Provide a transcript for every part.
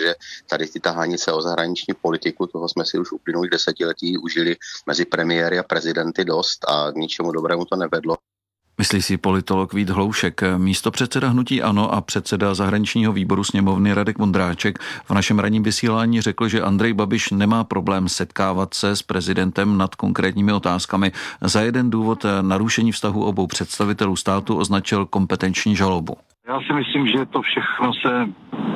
protože tady ty tahanice o zahraniční politiku, toho jsme si už uplynulých desetiletí užili mezi premiéry a prezidenty dost a k ničemu dobrému to nevedlo. Myslí si politolog Vít Hloušek. Místopředseda hnutí ANO a předseda zahraničního výboru sněmovny Radek Vondráček v našem ranním vysílání řekl, že Andrej Babiš nemá problém setkávat se s prezidentem nad konkrétními otázkami. Za jeden důvod narušení vztahu obou představitelů státu označil kompetenční žalobu. Já si myslím, že to všechno se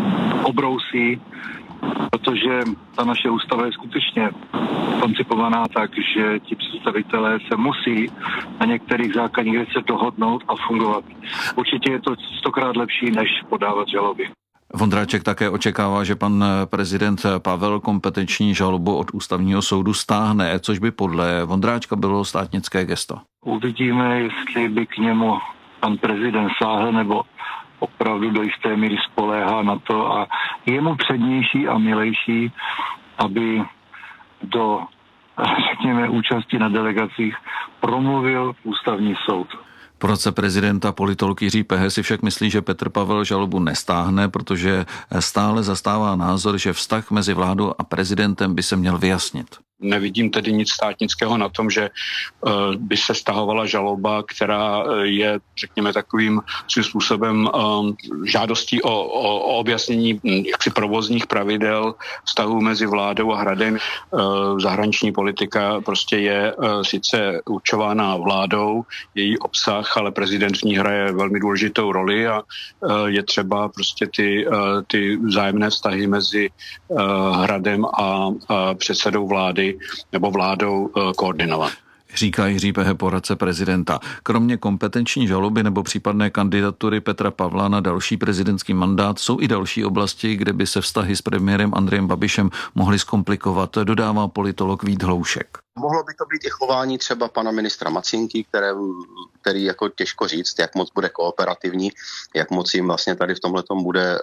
obrousí, protože ta naše ústava je skutečně koncipovaná tak, že ti představitelé se musí na některých základních věcech dohodnout a fungovat. Určitě je to 100krát lepší, než podávat žaloby. Vondráček také očekává, že pan prezident Pavel kompetenční žalobu od ústavního soudu stáhne, což by podle Vondráčka bylo státnické gesto. Uvidíme, jestli by k němu pan prezident sáhl nebo opravdu do jisté míry spoléhá na to a je mu přednější a milejší, aby do, řekněme, účasti na delegacích promluvil ústavní soud. Poradce prezidenta politolog Jiří Pehe si však myslí, že Petr Pavel žalobu nestáhne, protože stále zastává názor, že vztah mezi vládou a prezidentem by se měl vyjasnit. Nevidím tedy nic státnického na tom, že by se stahovala žaloba, která je, řekněme, takovým svým způsobem žádostí o objasnění jaksi provozních pravidel vztahů mezi vládou a hradem. Zahraniční politika prostě je sice určována vládou, její obsah, ale prezident v ní hraje velmi důležitou roli a je třeba prostě ty vzájemné vztahy mezi hradem a předsedou vlády nebo vládou koordinovat. Říká Jiří Pehe, poradce prezidenta. Kromě kompetenční žaloby nebo případné kandidatury Petra Pavla na další prezidentský mandát jsou i další oblasti, kde by se vztahy s premiérem Andrejem Babišem mohly zkomplikovat, dodává politolog Vít Hloušek. Mohlo by to být i chování třeba pana ministra Macínky, který jako těžko říct, jak moc bude kooperativní, jak moc jim vlastně tady v tomhletom bude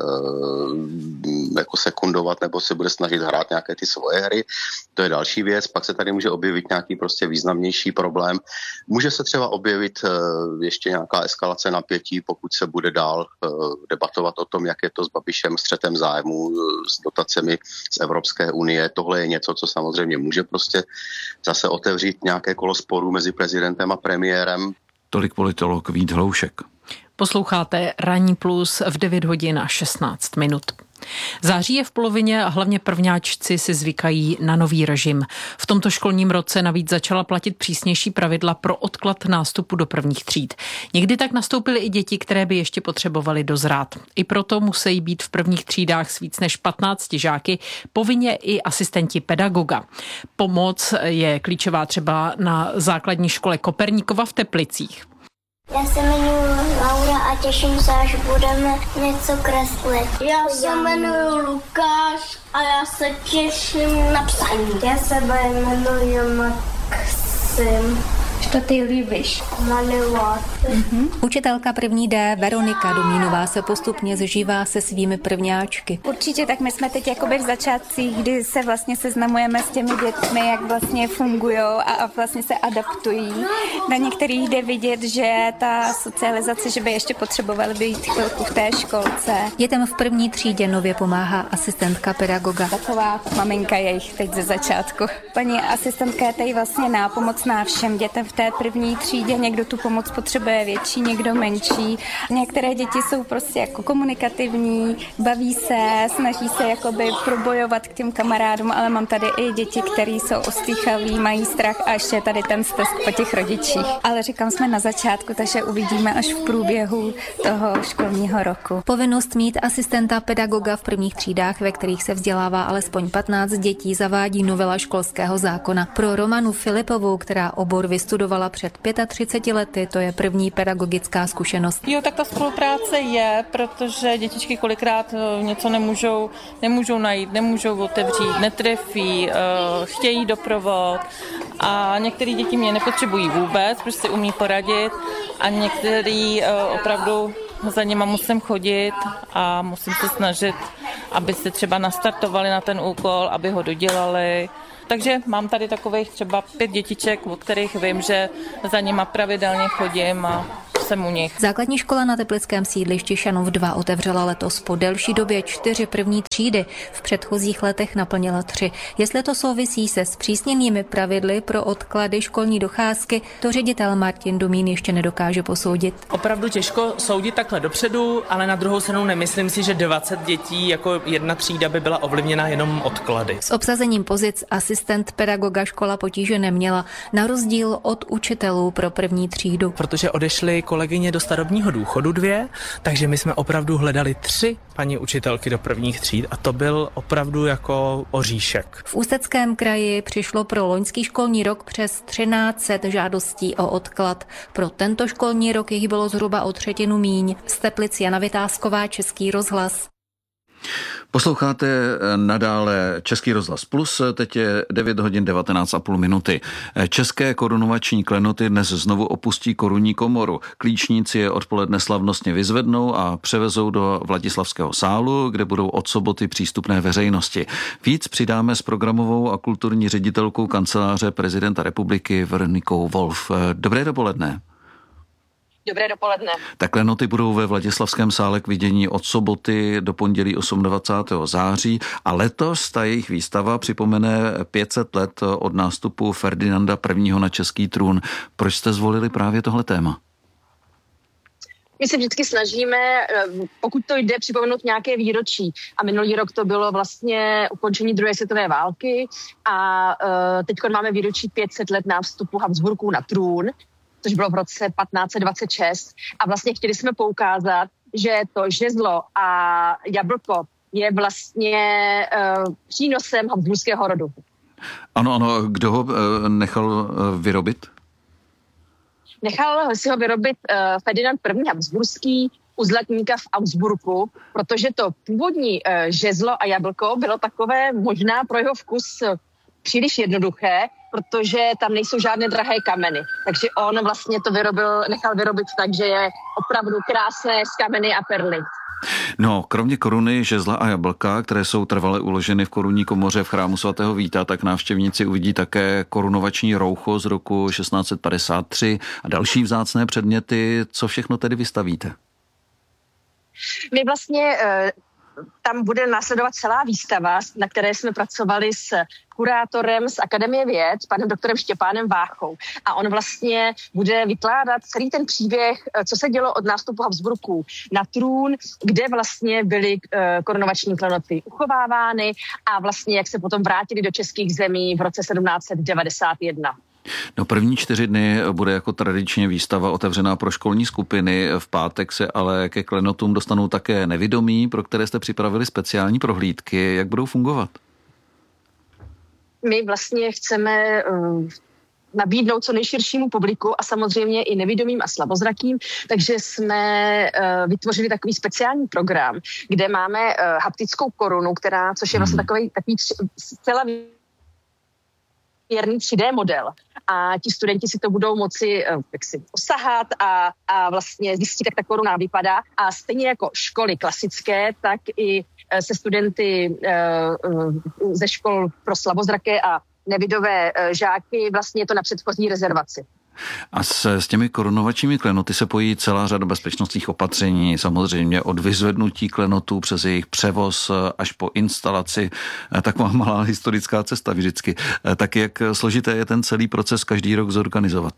jako sekundovat nebo se bude snažit hrát nějaké ty svoje hry. To je další věc. Pak se tady může objevit nějaký prostě významnější problém. Může se třeba objevit ještě nějaká eskalace napětí, pokud se bude dál debatovat o tom, jak je to s Babišem, střetem zájmu, s dotacemi z Evropské unie. Tohle je něco, co samozřejmě může prostě zase otevřít nějaké kolo sporů mezi prezidentem a premiérem. Tolik politolog Vít Hloušek. Posloucháte Ranní plus v 9 hodin a 16 minut. Září je v polovině a hlavně prvňáčci si zvykají na nový režim. V tomto školním roce navíc začala platit přísnější pravidla pro odklad nástupu do prvních tříd. Někdy tak nastoupily i děti, které by ještě potřebovaly dozrát. I proto musí být v prvních třídách s víc než 15 žáky povinně i asistenti pedagoga. Pomoc je klíčová třeba na základní škole Koperníkova v Teplicích. Já se jmenuji Laura a těším se, až budeme něco kreslit. Já se jmenuji Lukáš a já se těším na psaní. Já se jmenuji Maxim. Co ty líbíš? Malovat. Učitelka první D Veronika Domínová se postupně zžívá se svými prvňáčky. Určitě, tak my jsme teď jakoby v začátcích, kdy se vlastně seznamujeme s těmi dětmi, jak vlastně fungujou a vlastně se adaptují. Na některých jde vidět, že ta socializace, že by ještě potřebovali být chvilku v té školce. Dětem v první třídě nově pomáhá asistentka pedagoga. Taková maminka je jich teď ze začátku. Paní asistentka je tady vlastně nápomocná všem dětem v té první třídě, někdo tu pomoc potřebuje větší, někdo menší. Některé děti jsou prostě jako komunikativní, baví se, snaží se jakoby probojovat k těm kamarádům, ale mám tady i děti, které jsou ostýchaví, mají strach a ještě tady ten stesk po těch rodičích. Ale říkám, jsme na začátku, takže uvidíme až v průběhu toho školního roku. Povinnost mít asistenta pedagoga v prvních třídách, ve kterých se vzdělává alespoň 15 dětí, zavádí novela školského zákona. Pro Romanu Filipovou, která obor vystudovala před 35 lety, to je první pedagogická zkušenost. Jo, tak ta spolupráce je, protože dětičky kolikrát něco nemůžou najít, nemůžou otevřít, netrefí, chtějí doprovod a některé děti mě nepotřebují vůbec, protože si umí poradit a některý opravdu za nima musím chodit a musím se snažit, aby se třeba nastartovali na ten úkol, aby ho dodělali. Takže mám tady takových třeba 5 dětiček, o kterých vím, že za nima pravidelně chodím a jsem u nich. Základní škola na teplickém sídlišti Šanov 2 otevřela letos po delší době 4 první třídy. V předchozích letech naplnila 3. Jestli to souvisí se zpřísněnými pravidly pro odklady školní docházky, to ředitel Martin Dumín ještě nedokáže posoudit. Opravdu těžko soudit takhle dopředu, ale na druhou stranu nemyslím si, že 20 dětí jako jedna třída by byla ovlivněna jenom odklady. S obsazením pozic asistent pedagoga škola potíže neměla, na rozdíl od učitelů pro první třídu. Protože odešly kolegyně do starobního důchodu 2, takže my jsme opravdu hledali 3 paní učitelky do prvních tříd a to byl opravdu jako oříšek. V Ústeckém kraji přišlo pro loňský školní rok přes 1300 žádostí o odklad. Pro tento školní rok jich bylo zhruba o 1/3 míň. Z Teplic Jana Vytázková, Český rozhlas. Posloucháte nadále Český rozhlas Plus, teď je 9 hodin 19,5 minuty. České korunovační klenoty dnes znovu opustí korunní komoru. Klíčníci je odpoledne slavnostně vyzvednou a převezou do Vladislavského sálu, kde budou od soboty přístupné veřejnosti. Víc přidáme s programovou a kulturní ředitelkou kanceláře prezidenta republiky Veronikou Wolf. Dobré dopoledne. Dobré dopoledne. Tak klenoty budou ve Vladislavském sále k vidění od soboty do pondělí 28. září a letos ta jejich výstava připomene 500 let od nástupu Ferdinanda I. na český trůn. Proč jste zvolili právě tohle téma? My se vždycky snažíme, pokud to jde, připomenout nějaké výročí. A minulý rok to bylo vlastně ukončení druhé světové války a teď máme výročí 500 let nástupu Habsburků na trůn, což bylo v roce 1526. A vlastně chtěli jsme poukázat, že to žezlo a jablko je vlastně přínosem habsburského rodu. Ano, kdo ho nechal vyrobit? Nechal si ho vyrobit Ferdinand I. Habsburský u zlatníka v Augsburgu, protože to původní žezlo a jablko bylo takové možná pro jeho vkus příliš jednoduché, protože tam nejsou žádné drahé kameny. Takže on vlastně to nechal vyrobit tak, že je opravdu krásné z kameny a perly. No, kromě koruny, žezla a jablka, které jsou trvale uloženy v korunní komoře v chrámu svatého Víta, tak návštěvníci uvidí také korunovační roucho z roku 1653 a další vzácné předměty. Co všechno tedy vystavíte? My vlastně tam bude následovat celá výstava, na které jsme pracovali s kurátorem z Akademie věd, panem doktorem Štěpánem Váchou. A on vlastně bude vykládat celý ten příběh, co se dělo od nástupu Habsburků na trůn, kde vlastně byly korunovační klenoty uchovávány a vlastně jak se potom vrátili do českých zemí v roce 1791. No, první 4 dny bude jako tradičně výstava otevřená pro školní skupiny. V pátek se ale ke klenotům dostanou také nevidomí, pro které jste připravili speciální prohlídky. Jak budou fungovat? My vlastně chceme nabídnout co nejširšímu publiku a samozřejmě i nevidomým a slabozrakým, takže jsme vytvořili takový speciální program, kde máme haptickou korunu, což je vlastně takový zcela věrný 3D model. A ti studenti si to budou moci osahat a vlastně zjistit, jak ta koruna vypadá. A stejně jako školy klasické, tak i se studenty ze škol pro slabozraké a nevidové žáky vlastně je to na předchozí rezervaci. A s těmi korunovačními klenoty se pojí celá řada bezpečnostních opatření, samozřejmě od vyzvednutí klenotů přes jejich převoz až po instalaci. Taková malá historická cesta vždycky. Tak jak složité je ten celý proces každý rok zorganizovat?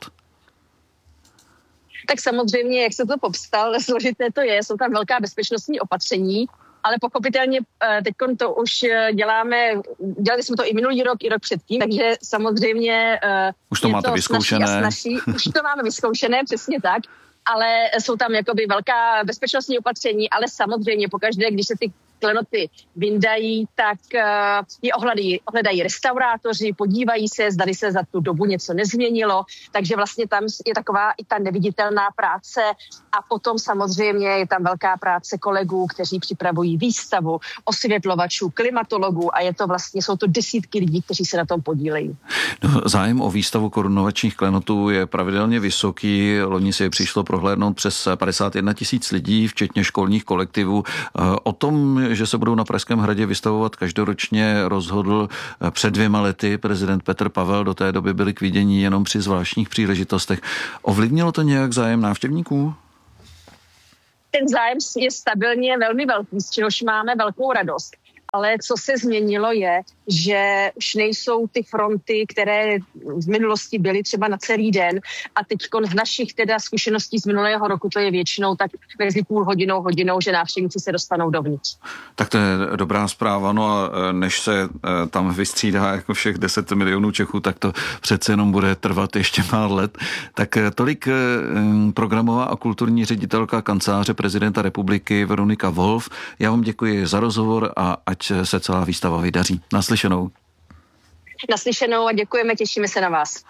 Tak samozřejmě, jak se to popsal, složité to je, jsou tam velká bezpečnostní opatření, ale pochopitelně teď to už dělali jsme to i minulý rok, i rok předtím, takže samozřejmě už to máte vyzkoušené. Už to máme vyzkoušené, přesně tak, ale jsou tam jakoby velká bezpečnostní opatření, ale samozřejmě pokaždé, když se ty klenoty vyndají, tak je ohledají restaurátoři, podívají se, zdali se za tu dobu něco nezměnilo, takže vlastně tam je taková i ta neviditelná práce a potom samozřejmě je tam velká práce kolegů, kteří připravují výstavu, osvětlovačů, klimatologů a jsou to desítky lidí, kteří se na tom podílejí. No, zájem o výstavu korunovačních klenotů je pravidelně vysoký. Loni si je přišlo prohlédnout přes 51 000 lidí, včetně školních kolektivů. O tom, že se budou na Pražském hradě vystavovat každoročně, rozhodl před 2 lety prezident Petr Pavel. Do té doby byli k vidění jenom při zvláštních příležitostech. Ovlivnilo to nějak zájem návštěvníků? Ten zájem je stabilně velmi velký, z čehož máme velkou radost. Ale co se změnilo je, že už nejsou ty fronty, které v minulosti byly třeba na celý den a teď z našich teda zkušeností z minulého roku to je většinou tak mezi půl hodinou, že návštěvníci se dostanou dovnitř. Tak to je dobrá zpráva, no a než se tam vystřídá jako všech 10 milionů Čechů, tak to přece jenom bude trvat ještě pár let. Tak tolik programová a kulturní ředitelka Kanceláře prezidenta republiky Veronika Wolf. Já vám děkuji za rozhovor a ať se celá výstava vydaří. Naslyšenou. Naslyšenou a děkujeme, těšíme se na vás.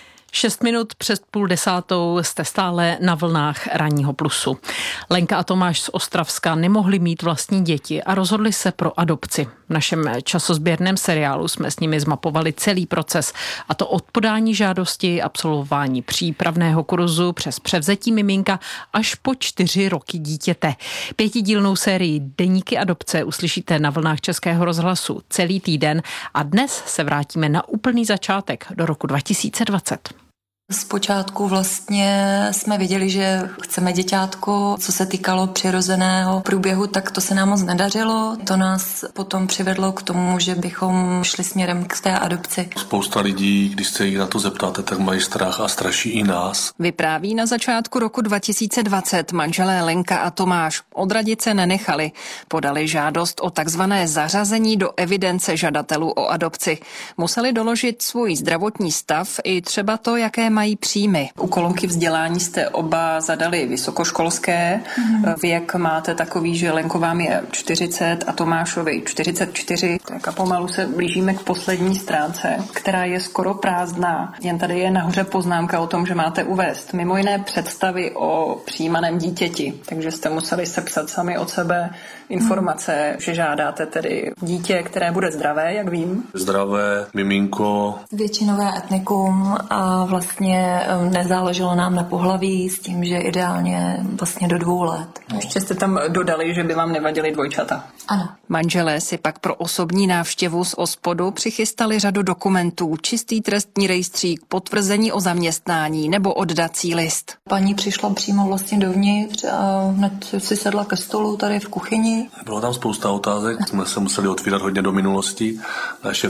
6 minut před 9:30 jste stále na vlnách Ranního plusu. Lenka a Tomáš z Ostravska nemohli mít vlastní děti a rozhodli se pro adopci. V našem časozběrném seriálu jsme s nimi zmapovali celý proces, a to od podání žádosti, absolvování přípravného kurzu přes převzetí miminka až po 4 roky dítěte. 5dílnou sérii Deníky adopce uslyšíte na vlnách Českého rozhlasu celý týden a dnes se vrátíme na úplný začátek do roku 2020. Zpočátku vlastně jsme věděli, že chceme děťátko. Co se týkalo přirozeného průběhu, tak to se nám moc nedařilo. To nás potom přivedlo k tomu, že bychom šli směrem k té adopci. Spousta lidí, když se jich na to zeptáte, tak mají strach a straší i nás. Vypráví na začátku roku 2020 manželé Lenka a Tomáš. Odradit se nenechali. Podali žádost o takzvané zařazení do evidence žadatelů o adopci. Museli doložit svůj zdravotní stav i třeba to, jaké mají příjmy. U kolonky vzdělání jste oba zadali vysokoškolské. Věk máte takový, že Lenko vám je 40 a Tomášovi 44. Tak a pomalu se blížíme k poslední stránce, která je skoro prázdná. Jen tady je nahoře poznámka o tom, že máte uvést mimo jiné představy o přijímaném dítěti. Takže jste museli sepsat sami od sebe informace, že žádáte tedy dítě, které bude zdravé, jak vím. Zdravé, miminko. Většinové etnikum a vlastně nezáleželo nám na pohlaví s tím, že ideálně vlastně do 2 let. Ještě jste tam dodali, že by vám nevadily dvojčata. Ano. Manželé si pak pro osobní návštěvu z OSPODu přichystali řadu dokumentů, čistý trestní rejstřík, potvrzení o zaměstnání nebo oddací list. Paní přišla přímo vlastně dovnitř a hned si sedla ke stolu tady v kuchyni. Bylo tam spousta otázek, jsme se museli otvírat hodně do minulosti. Naše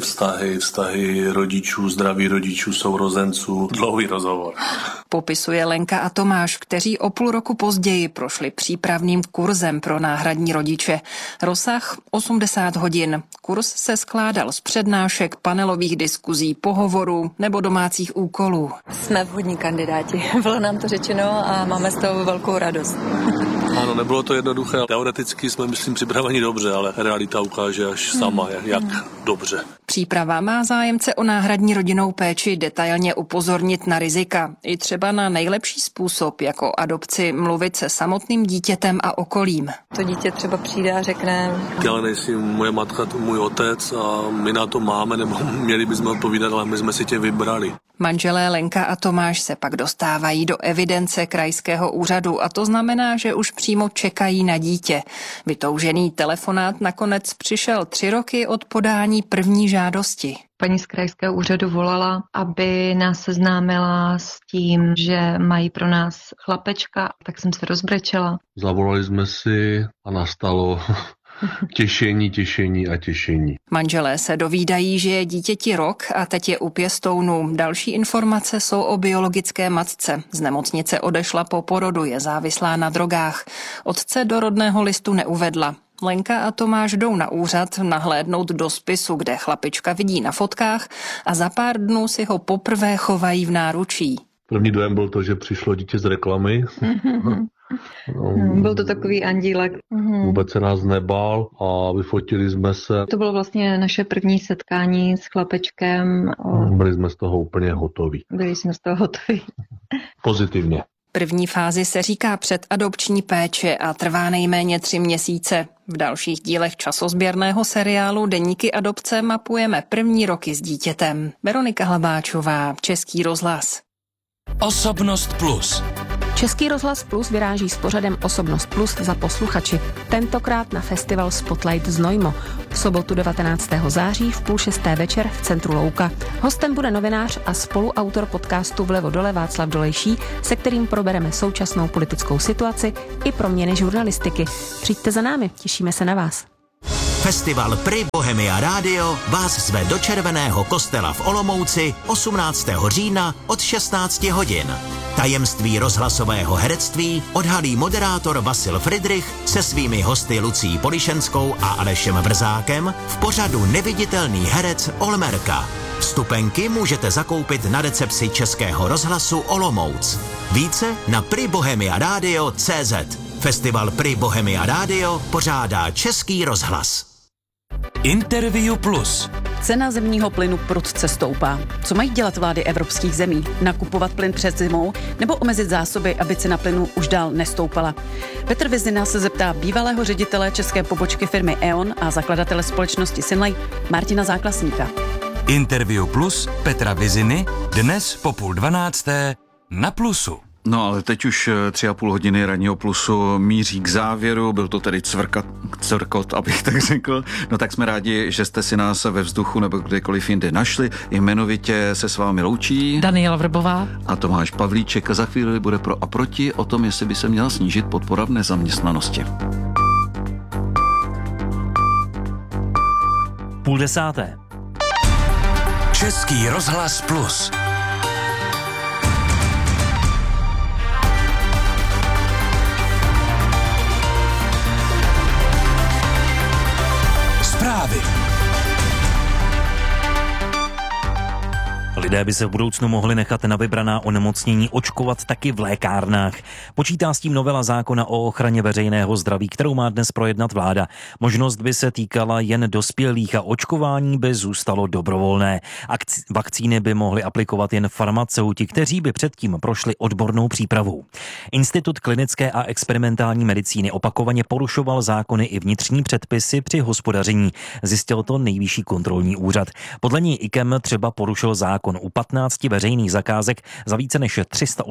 vztahy rodičů, zdraví rodičů, sourozenců, dlouhý rozhovor. Popisuje Lenka a Tomáš, kteří o půl roku později prošli přípravným kurzem pro náhradní rodiče. Rozsah 80 hodin. Kurz se skládal z přednášek, panelových diskuzí, pohovorů nebo domácích úkolů. Jsme vhodní kandidáti. Bylo nám to řečeno a máme z toho velkou radost. Ano, nebylo to jednoduché. Teoreticky jsme, myslím, připraveni dobře, ale realita ukáže až sama, jak dobře. Příprava má zájemce o náhradní rodinnou péči detailně upozornit na rizika. I třeba na nejlepší způsob, jako adopci, mluvit se samotným dítětem a okolím. To dítě třeba přijde a řekne: Já nejsem moje matka, to můj otec a my na to máme, nebo měli bychom odpovídat, ale my jsme si tě vybrali. Manželé Lenka a Tomáš se pak dostávají do evidence krajského úřadu a to znamená, že už přímo čekají na dítě. Vytoužený telefonát nakonec přišel 3 roky od podání první žádosti. Paní z krajského úřadu volala, aby nás seznámila s tím, že mají pro nás chlapečka, tak jsem se rozbrečela. Zavolali jsme si a nastalo těšení. Manželé se dovídají, že je dítěti rok a teď je u pěstounů. Další informace jsou o biologické matce. Z nemocnice odešla po porodu, je závislá na drogách. Otce do rodného listu neuvedla. Lenka a Tomáš jdou na úřad nahlédnout do spisu, kde chlapička vidí na fotkách a za pár dnů si ho poprvé chovají v náručí. První dojem byl to, že přišlo dítě z reklamy. Byl to takový andílek. Vůbec se nás nebál a vyfotili jsme se. To bylo vlastně naše první setkání s chlapečkem. Byli jsme z toho úplně hotoví. Pozitivně. První fázi se říká předadopční péče a trvá nejméně 3 měsíce. V dalších dílech časozběrného seriálu Deníky adopce mapujeme první roky s dítětem. Veronika Hlabáčová, Český rozhlas. Osobnost Plus. Český rozhlas Plus vyráží s pořadem Osobnost Plus za posluchači. Tentokrát na festival Spotlight Znojmo. V sobotu 19. září v 5:30 večer v centru Louka. Hostem bude novinář a spoluautor podcastu Vlevo dole Václav Dolejší, se kterým probereme současnou politickou situaci i proměny žurnalistiky. Přijďte za námi, těšíme se na vás. Festival Pri Bohemia Radio vás zve do Červeného kostela v Olomouci 18. října od 16 hodin. Tajemství rozhlasového herectví odhalí moderátor Vasil Fridrich se svými hosty Lucí Polišenskou a Alešem Vrzákem v pořadu Neviditelný herec Olmerka. Vstupenky můžete zakoupit na recepci Českého rozhlasu Olomouc. Více na pribohemiaradio.cz. Festival Pri Bohemia Radio pořádá Český rozhlas. Interview Plus. Cena zemního plynu prudce stoupá. Co mají dělat vlády evropských zemí? Nakupovat plyn před zimou nebo omezit zásoby, aby cena plynu už dál nestoupala? Petr Vizina se zeptá bývalého ředitele české pobočky firmy E.ON a zakladatele společnosti Synlay Martina Záklasníka. Interview Plus Petra Viziny dnes po 11:30 na Plusu. No ale teď už 3,5 hodiny ranního Plusu míří k závěru, byl to tedy cvrkot, abych tak řekl. No tak jsme rádi, že jste si nás ve vzduchu nebo kdekoliv jinde našli. Jmenovitě se s vámi loučí Daniela Vrbová a Tomáš Pavlíček. Za chvíli bude pro a proti o tom, jestli by se měla snížit podpora v nezaměstnanosti. 9:30. Český rozhlas Plus. Zprávy. Lidé by se v budoucnu mohli nechat na vybraná onemocnění očkovat taky v lékárnách. Počítá s tím novela zákona o ochraně veřejného zdraví, kterou má dnes projednat vláda. Možnost by se týkala jen dospělých a očkování by zůstalo dobrovolné. Vakcíny by mohli aplikovat jen farmaceuti, kteří by předtím prošli odbornou přípravou. Institut klinické a experimentální medicíny opakovaně porušoval zákony i vnitřní předpisy při hospodaření. Zjistil to Nejvyšší kontrolní úřad. Podle ní IKEM třeba porušil zákon u 15 veřejných zakázek za více než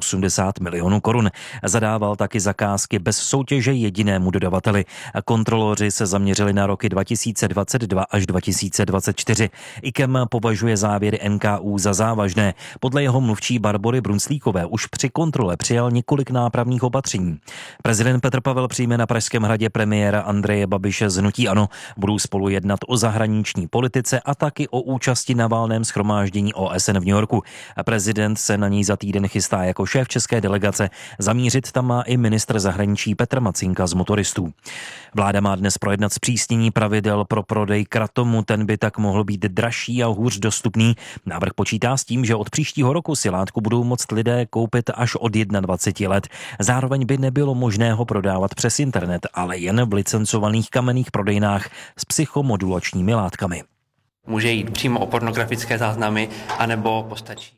380 milionů korun. Zadával taky zakázky bez soutěže jedinému dodavateli. Kontroloři se zaměřili na roky 2022 až 2024. IKEM považuje závěry NKÚ za závažné. Podle jeho mluvčí Barbory Brunslíkové už při kontrole přijal několik nápravných opatření. Prezident Petr Pavel přijme na Pražském hradě premiéra Andreje Babiše z hnutí ANO. Budou spolu jednat o zahraniční politice a taky o účasti na valném shromáždění OSN v New Yorku. Prezident se na něj za týden chystá jako šéf české delegace. Zamířit tam má i ministr zahraničí Petr Macinka z Motoristů. Vláda má dnes projednat zpřísnění pravidel pro prodej kratomu, ten by tak mohl být dražší a hůř dostupný. Návrh počítá s tím, že od příštího roku si látku budou moct lidé koupit až od 21 let. Zároveň by nebylo možné ho prodávat přes internet, ale jen v licencovaných kamenných prodejnách s psychomodulačními látkami. Může jít přímo o pornografické záznamy, anebo postačí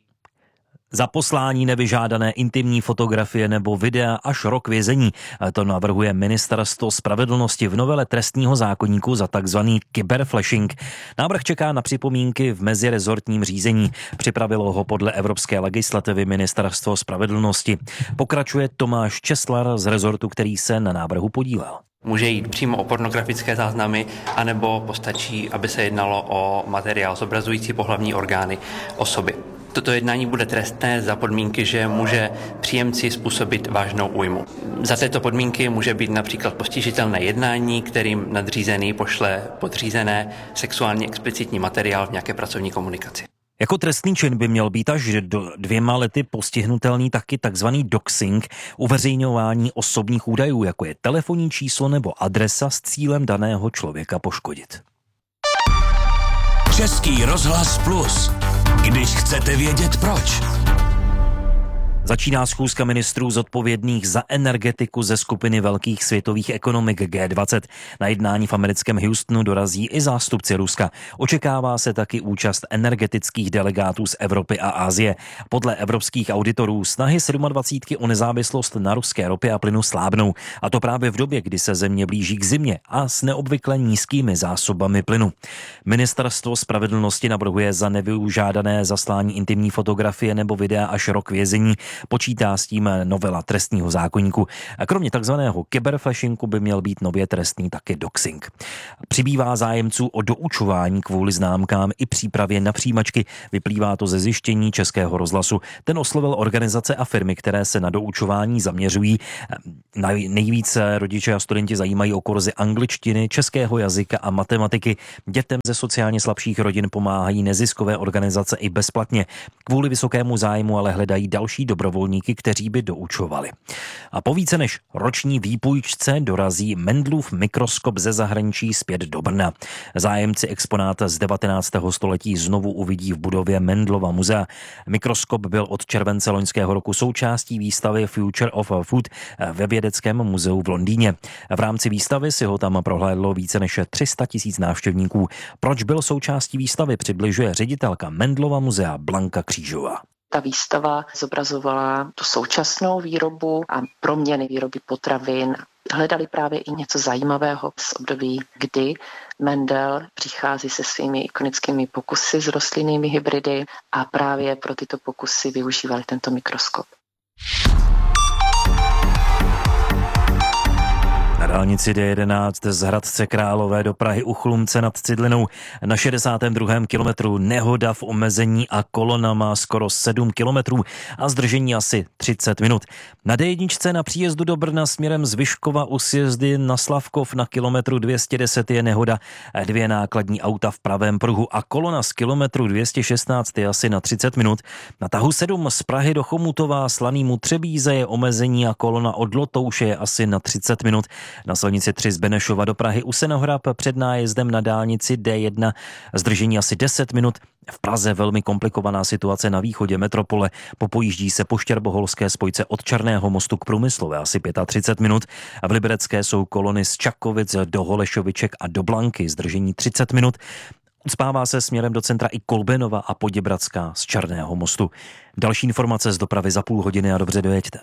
za poslání nevyžádané intimní fotografie nebo videa až rok vězení. To navrhuje Ministerstvo spravedlnosti v novele trestního zákoníku za takzvaný kyberflashing. Návrh čeká na připomínky v mezirezortním řízení. Připravilo ho podle evropské legislativy Ministerstvo spravedlnosti. Pokračuje Tomáš Česlar z rezortu, který se na návrhu podílel. Může jít přímo o pornografické záznamy, anebo postačí, aby se jednalo o materiál zobrazující pohlavní orgány osoby. Toto jednání bude trestné za podmínky, že může příjemci způsobit vážnou újmu. Za této podmínky může být například postižitelné jednání, kterým nadřízený pošle podřízené sexuálně explicitní materiál v nějaké pracovní komunikaci. Jako trestný čin by měl být až do 2 lety postihnutelný taky takzvaný doxing, uveřejňování osobních údajů, jako je telefonní číslo nebo adresa s cílem daného člověka poškodit. Český rozhlas Plus. Když chcete vědět proč. Začíná schůzka ministrů zodpovědných za energetiku ze skupiny velkých světových ekonomik G20. Na jednání v americkém Houstonu dorazí i zástupci Ruska. Očekává se taky účast energetických delegátů z Evropy a Asie. Podle evropských auditorů snahy 27 o nezávislost na ruské ropě a plynu slábnou. A to právě v době, kdy se země blíží k zimě a s neobvykle nízkými zásobami plynu. Ministerstvo spravedlnosti navrhuje za nevyužádané zaslání intimní fotografie nebo videa až rok vězení. Počítá s tím novela trestního zákoníku. Kromě takzvaného kyberflashingu by měl být nově trestný taky doxing. Přibývá zájemců o doučování kvůli známkám i přípravě na přijímačky. Vyplývá to ze zjištění Českého rozhlasu. Ten oslovil organizace a firmy, které se na doučování zaměřují. Nejvíce rodiče a studenti zajímají o kurzy angličtiny, českého jazyka a matematiky. Dětem ze sociálně slabších rodin pomáhají neziskové organizace i bezplatně. Kvůli vysokému zájmu ale hledají další dobrovolníky, kteří by doučovali. A po více než roční výpůjčce dorazí Mendlův mikroskop ze zahraničí zpět do Brna. Zájemci exponáta z 19. století znovu uvidí v budově Mendlova muzea. Mikroskop byl od července loňského roku součástí výstavy Future of Food ve Vědeckém muzeu v Londýně. V rámci výstavy si ho tam prohlédlo více než 300 000 návštěvníků. Proč byl součástí výstavy, přibližuje ředitelka Mendlova muzea Blanka Křížová. Ta výstava zobrazovala tu současnou výrobu a proměny výroby potravin. Hledali právě i něco zajímavého z období, kdy Mendel přichází se svými ikonickými pokusy s rostlinnými hybridy a právě pro tyto pokusy využívali tento mikroskop. Na dálnici D11 z Hradce Králové do Prahy u Chlumce nad Cidlinou na 62. kilometru nehoda v omezení a kolona má skoro 7 kilometrů a zdržení asi 30 minut. Na D1 na příjezdu do Brna směrem z Vyškova u sjezdy na Slavkov na kilometru 210 je nehoda. 2 nákladní auta v pravém pruhu a kolona z kilometru 216 je asi na 30 minut. Na tahu 7 z Prahy do Chomutova Slanýmu Třebíze je omezení a kolona od Lotouše je asi na 30 minut. Na silnici 3 z Benešova do Prahy u Senohrab před nájezdem na dálnici D1 zdržení asi 10 minut. V Praze velmi komplikovaná situace na východě metropole. Popojíždí se po štěrboholské spojce od Černého mostu k Průmyslové asi 35 minut. V Liberecké jsou kolony z Čakovic do Holešoviček a do Blanky zdržení 30 minut. Ucpává se směrem do centra i Kolbenova a Poděbradská z Černého mostu. Další informace z dopravy za půl hodiny a dobře dojeďte.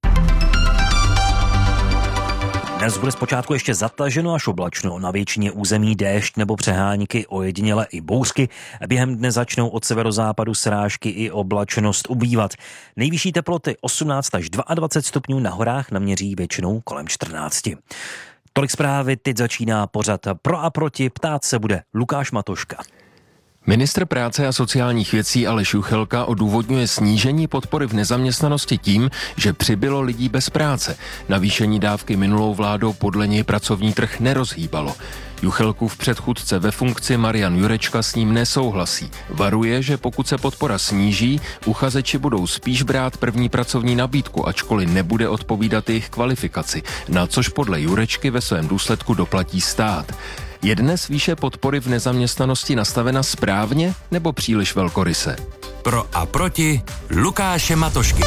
Dnes bude zpočátku ještě zataženo až oblačno, na většině území déšť nebo přehánky, ojediněle i bouřky. Během dne začnou od severozápadu srážky i oblačnost ubývat. Nejvyšší teploty 18 až 22 stupňů, na horách naměří většinou kolem 14. Tolik zprávy, teď začíná pořad Pro a proti, ptát se bude Lukáš Matoška. Ministr práce a sociálních věcí Aleš Juchelka odůvodňuje snížení podpory v nezaměstnanosti tím, že přibylo lidí bez práce. Navýšení dávky minulou vládou podle něj pracovní trh nerozhýbalo. Juchelkův předchůdce ve funkci Marian Jurečka s ním nesouhlasí. Varuje, že pokud se podpora sníží, uchazeči budou spíš brát první pracovní nabídku, ačkoliv nebude odpovídat jejich kvalifikaci, na což podle Jurečky ve svém důsledku doplatí stát. Je dnes výše podpory v nezaměstnanosti nastavena správně nebo příliš velkoryse? Pro a proti Lukáše Matošky.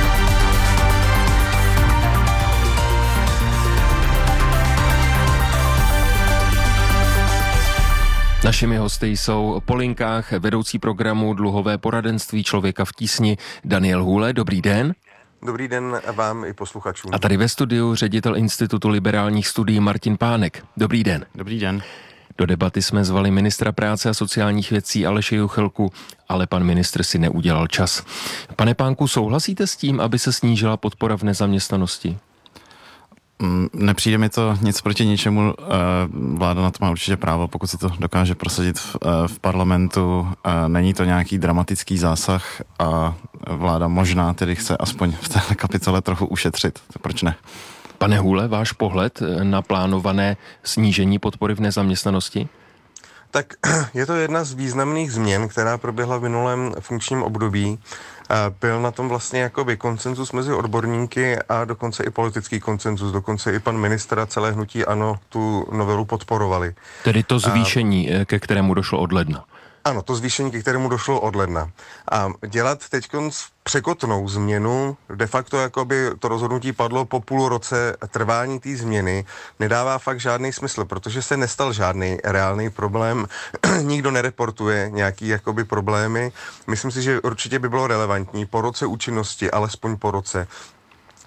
Našimi hosty jsou po linkách vedoucí programu Dluhové poradenství Člověka v tísni Daniel Hůle. Dobrý den. Dobrý den vám i posluchačům. A tady ve studiu ředitel Institutu liberálních studií Martin Pánek. Dobrý den. Dobrý den. Do debaty jsme zvali ministra práce a sociálních věcí Aleše Juchelku, ale pan ministr si neudělal čas. Pane Pánku, souhlasíte s tím, aby se snížila podpora v nezaměstnanosti? Nepřijde mi to nic proti ničemu. Vláda na to má určitě právo, pokud si to dokáže prosadit v parlamentu. Není to nějaký dramatický zásah a vláda možná tedy chce aspoň v této kapitole trochu ušetřit. Proč ne? Pane Hůle, váš pohled na plánované snížení podpory v nezaměstnanosti? Tak je to jedna z významných změn, která proběhla v minulém funkčním období. Byl na tom vlastně jakoby konsenzus mezi odborníky a dokonce i politický konsenzus. Dokonce i pan ministr a celé hnutí ANO tu novelu podporovali. Tedy to zvýšení, ke kterému došlo od ledna. Ano, to zvýšení, ke kterému došlo od ledna. A dělat teď překotnou změnu, de facto jakoby to rozhodnutí padlo po půl roce trvání té změny, nedává fakt žádný smysl, protože se nestal žádný reálný problém, nikdo nereportuje nějaký jakoby problémy. Myslím si, že určitě by bylo relevantní po roce účinnosti, alespoň po roce,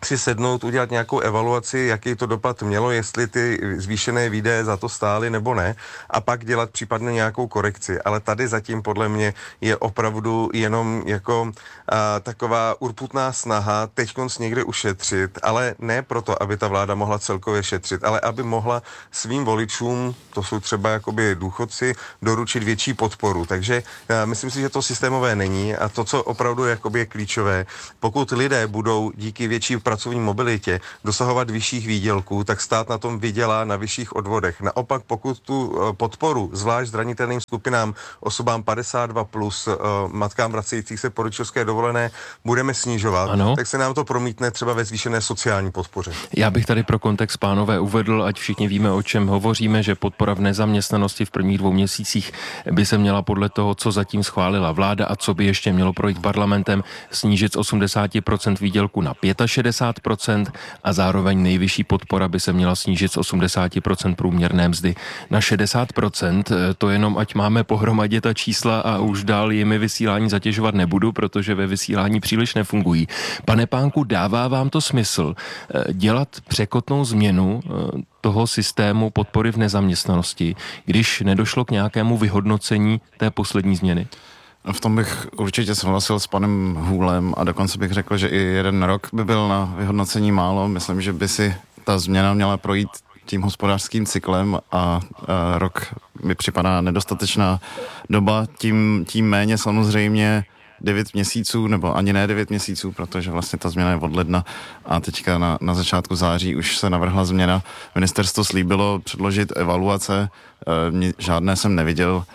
si sednout, udělat nějakou evaluaci, jaký to dopad mělo, jestli ty zvýšené výdaje za to stály nebo ne, a pak dělat případně nějakou korekci. Ale tady zatím podle mě je opravdu jenom jako taková urputná snaha teďkonc někde ušetřit, ale ne proto, aby ta vláda mohla celkově šetřit, ale aby mohla svým voličům, to jsou třeba jakoby důchodci, doručit větší podporu. Takže myslím si, že to systémové není, a to, co opravdu jakoby je klíčové, pokud lidé budou díky větší pracovní mobilitě dosahovat vyšších výdělků, tak stát na tom vydělá na vyšších odvodech. Naopak, pokud tu podporu zvlášť zranitelným skupinám, osobám 52 plus, matkám vracejících se po rodičovské dovolené budeme snižovat, tak se nám to promítne třeba ve zvýšené sociální podpoře. Já bych tady pro kontext, pánové, uvedl, ať všichni víme, o čem hovoříme, že podpora v nezaměstnanosti v prvních 2 měsících by se měla podle toho, co zatím schválila vláda a co by ještě mělo projít parlamentem, snížit z 80% výdělku na 65% a zároveň nejvyšší podpora by se měla snížit z 80% průměrné mzdy na 60%. To jenom, ať máme pohromadě ta čísla, a už dál jimi vysílání zatěžovat nebudu, protože ve vysílání příliš nefungují. Pane Pánku, dává vám to smysl dělat překotnou změnu toho systému podpory v nezaměstnanosti, když nedošlo k nějakému vyhodnocení té poslední změny? V tom bych určitě souhlasil s panem Hůlem a dokonce bych řekl, že i 1 rok by byl na vyhodnocení málo. Myslím, že by si ta změna měla projít tím hospodářským cyklem a rok mi připadá nedostatečná doba, tím méně samozřejmě 9 měsíců, nebo ani ne 9 měsíců, protože vlastně ta změna je od ledna a teďka na začátku září už se navrhla změna. Ministerstvo slíbilo předložit evaluace, žádné jsem neviděl.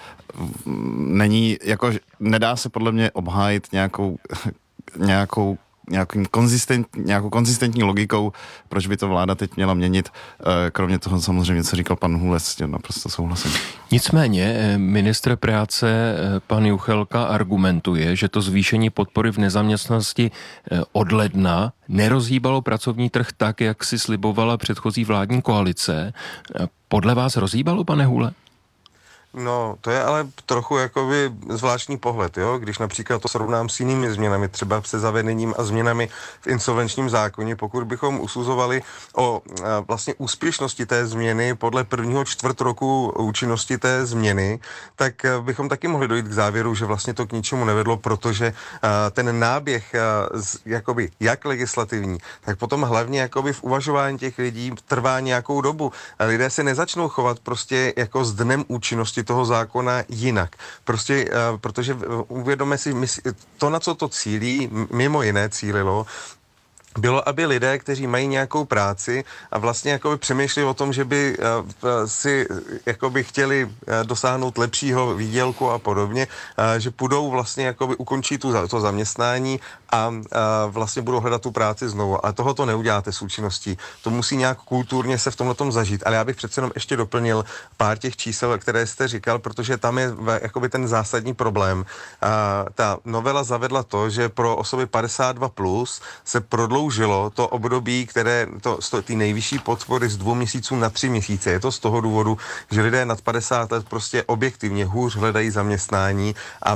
Nedá se podle mě obhájit nějakou konzistentní logikou, proč by to vláda teď měla měnit. Kromě toho samozřejmě, co říkal pan Hůle, s tím naprosto souhlasím. Nicméně ministr práce pan Juchelka argumentuje, že to zvýšení podpory v nezaměstnanosti od ledna nerozhýbalo pracovní trh tak, jak si slibovala předchozí vládní koalice. Podle vás rozhýbalo, pane Hůle? No, to je ale trochu jakoby zvláštní pohled, jo? Když například to srovnám s jinými změnami, třeba se zavedením a změnami v insolvenčním zákoně, pokud bychom usuzovali o vlastně úspěšnosti té změny podle 1. čtvrtroku účinnosti té změny, tak bychom taky mohli dojít k závěru, že vlastně to k ničemu nevedlo, protože ten náběh jakoby jak legislativní, tak potom hlavně jakoby v uvažování těch lidí trvá nějakou dobu. Lidé se nezačnou chovat prostě jako s dnem účinnosti toho zákona jinak. Prostě, protože uvědomme si, to, na co to cílí, mimo jiné cílilo, bylo, aby lidé, kteří mají nějakou práci a vlastně jakoby přemýšleli o tom, že by si jakoby chtěli dosáhnout lepšího výdělku a podobně, že půjdou vlastně jakoby ukončí to zaměstnání a vlastně budou hledat tu práci znovu. A toho to neuděláte s účinností. To musí nějak kulturně se v tomhletom zažít. Ale já bych přece jenom ještě doplnil pár těch čísel, které jste říkal, protože tam je jakoby ten zásadní problém. Ta novela zavedla to, že pro osoby 52 plus se prodloužilo to období, které ty nejvyšší podpory z 2 měsíců na 3 měsíce. Je to z toho důvodu, že lidé nad 50 let prostě objektivně hůř hledají zaměstnání a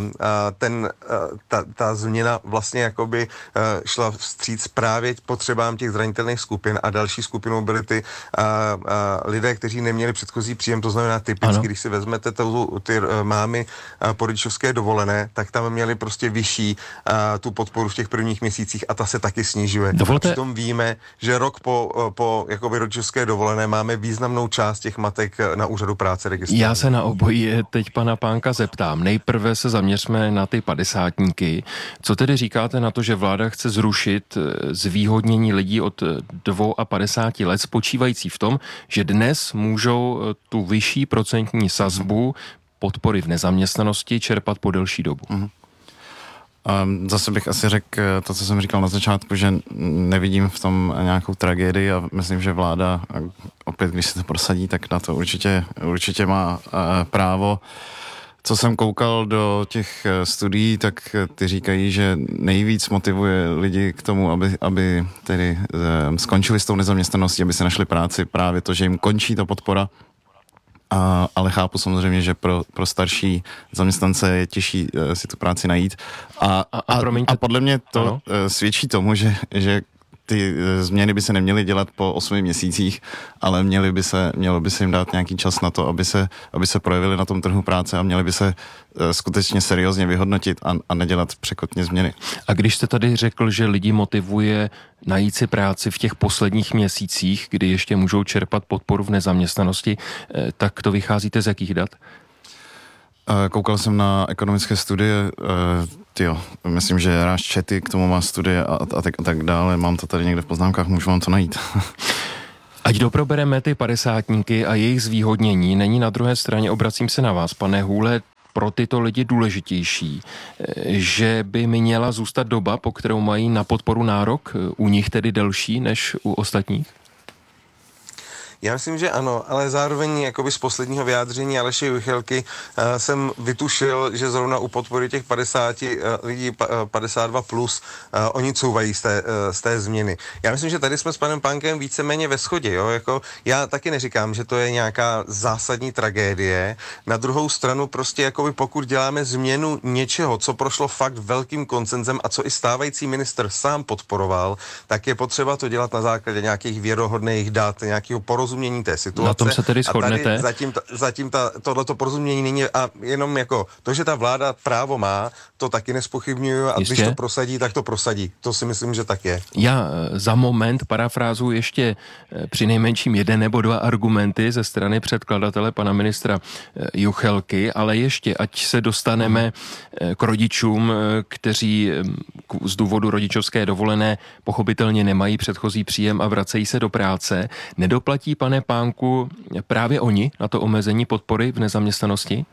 ta změna vlastně jakoby šla vstříc právě potřebám těch zranitelných skupin a další skupinou byly ty lidé, kteří neměli předchozí příjem, to znamená typicky, když si vezmete ty mámy po rodičovské dovolené, tak tam měli prostě vyšší tu podporu v těch prvních měsících a ta se taky snižuje. Přitom víme, že rok po jakoby rodičovské dovolené máme významnou část těch matek na úřadu práce registrovaných. Já se na obojí teď pana Pánka zeptám. Nejprve se zaměřme na ty padesátníky. Co tedy říkáte na to, že vláda chce zrušit zvýhodnění lidí od 52 let, spočívající v tom, že dnes můžou tu vyšší procentní sazbu podpory v nezaměstnanosti čerpat po delší dobu? Zase bych asi řekl to, co jsem říkal na začátku, že nevidím v tom nějakou tragédii a myslím, že vláda, opět když se to prosadí, tak na to určitě má právo. Co jsem koukal do těch studií, tak ty říkají, že nejvíc motivuje lidi k tomu, aby tedy skončili s tou nezaměstnaností, aby se našli práci, právě to, že jim končí ta podpora. Ale chápu samozřejmě, že pro starší zaměstnance je těžší si tu práci najít. A podle mě to svědčí tomu, že ty změny by se neměly dělat po 8 měsících, ale mělo by se jim dát nějaký čas na to, aby se projevili na tom trhu práce a měli by se skutečně seriózně vyhodnotit a nedělat překotně změny. A když jste tady řekl, že lidi motivuje najít si práci v těch posledních měsících, kdy ještě můžou čerpat podporu v nezaměstnanosti, tak to vycházíte z jakých dat? Koukal jsem na ekonomické studie, myslím, že Ráš Čety k tomu má studie a tak dále, mám to tady někde v poznámkách, můžu vám to najít. Ať doprobereme ty padesátníky a jejich zvýhodnění, není na druhé straně, obracím se na vás, pane Hůle, pro tyto lidi důležitější, že by měla zůstat doba, po kterou mají na podporu nárok, u nich tedy delší než u ostatních? Já myslím, že ano, ale zároveň jakoby z posledního vyjádření Aleše Juchelky jsem vytušil, že zrovna u podpory těch 50 lidí 52 plus oni couvají z té změny. Já myslím, že tady jsme s panem Pánkem víceméně ve shodě. Jo? Jako, já taky neříkám, že to je nějaká zásadní tragédie. Na druhou stranu prostě jakoby pokud děláme změnu něčeho, co prošlo fakt velkým konsenzem a co i stávající ministr sám podporoval, tak je potřeba to dělat na základě nějakých věrohodných dat, nějakého porozumění té situace. Na tom se tedy shodnete? Zatím tohleto porozumění není a jenom jako to, že ta vláda právo má, to taky nespochybňuju a Jistě. když to prosadí, tak to prosadí. To si myslím, že tak je. Já za moment parafrázuji ještě přinejmenším 1 nebo 2 argumenty ze strany předkladatele pana ministra Juchelky, ale ještě, ať se dostaneme k rodičům, kteří z důvodu rodičovské dovolené pochopitelně nemají předchozí příjem a vracejí se do práce. Nedoplatí, pane Pánku, právě oni na to omezení podpory v nezaměstnanosti?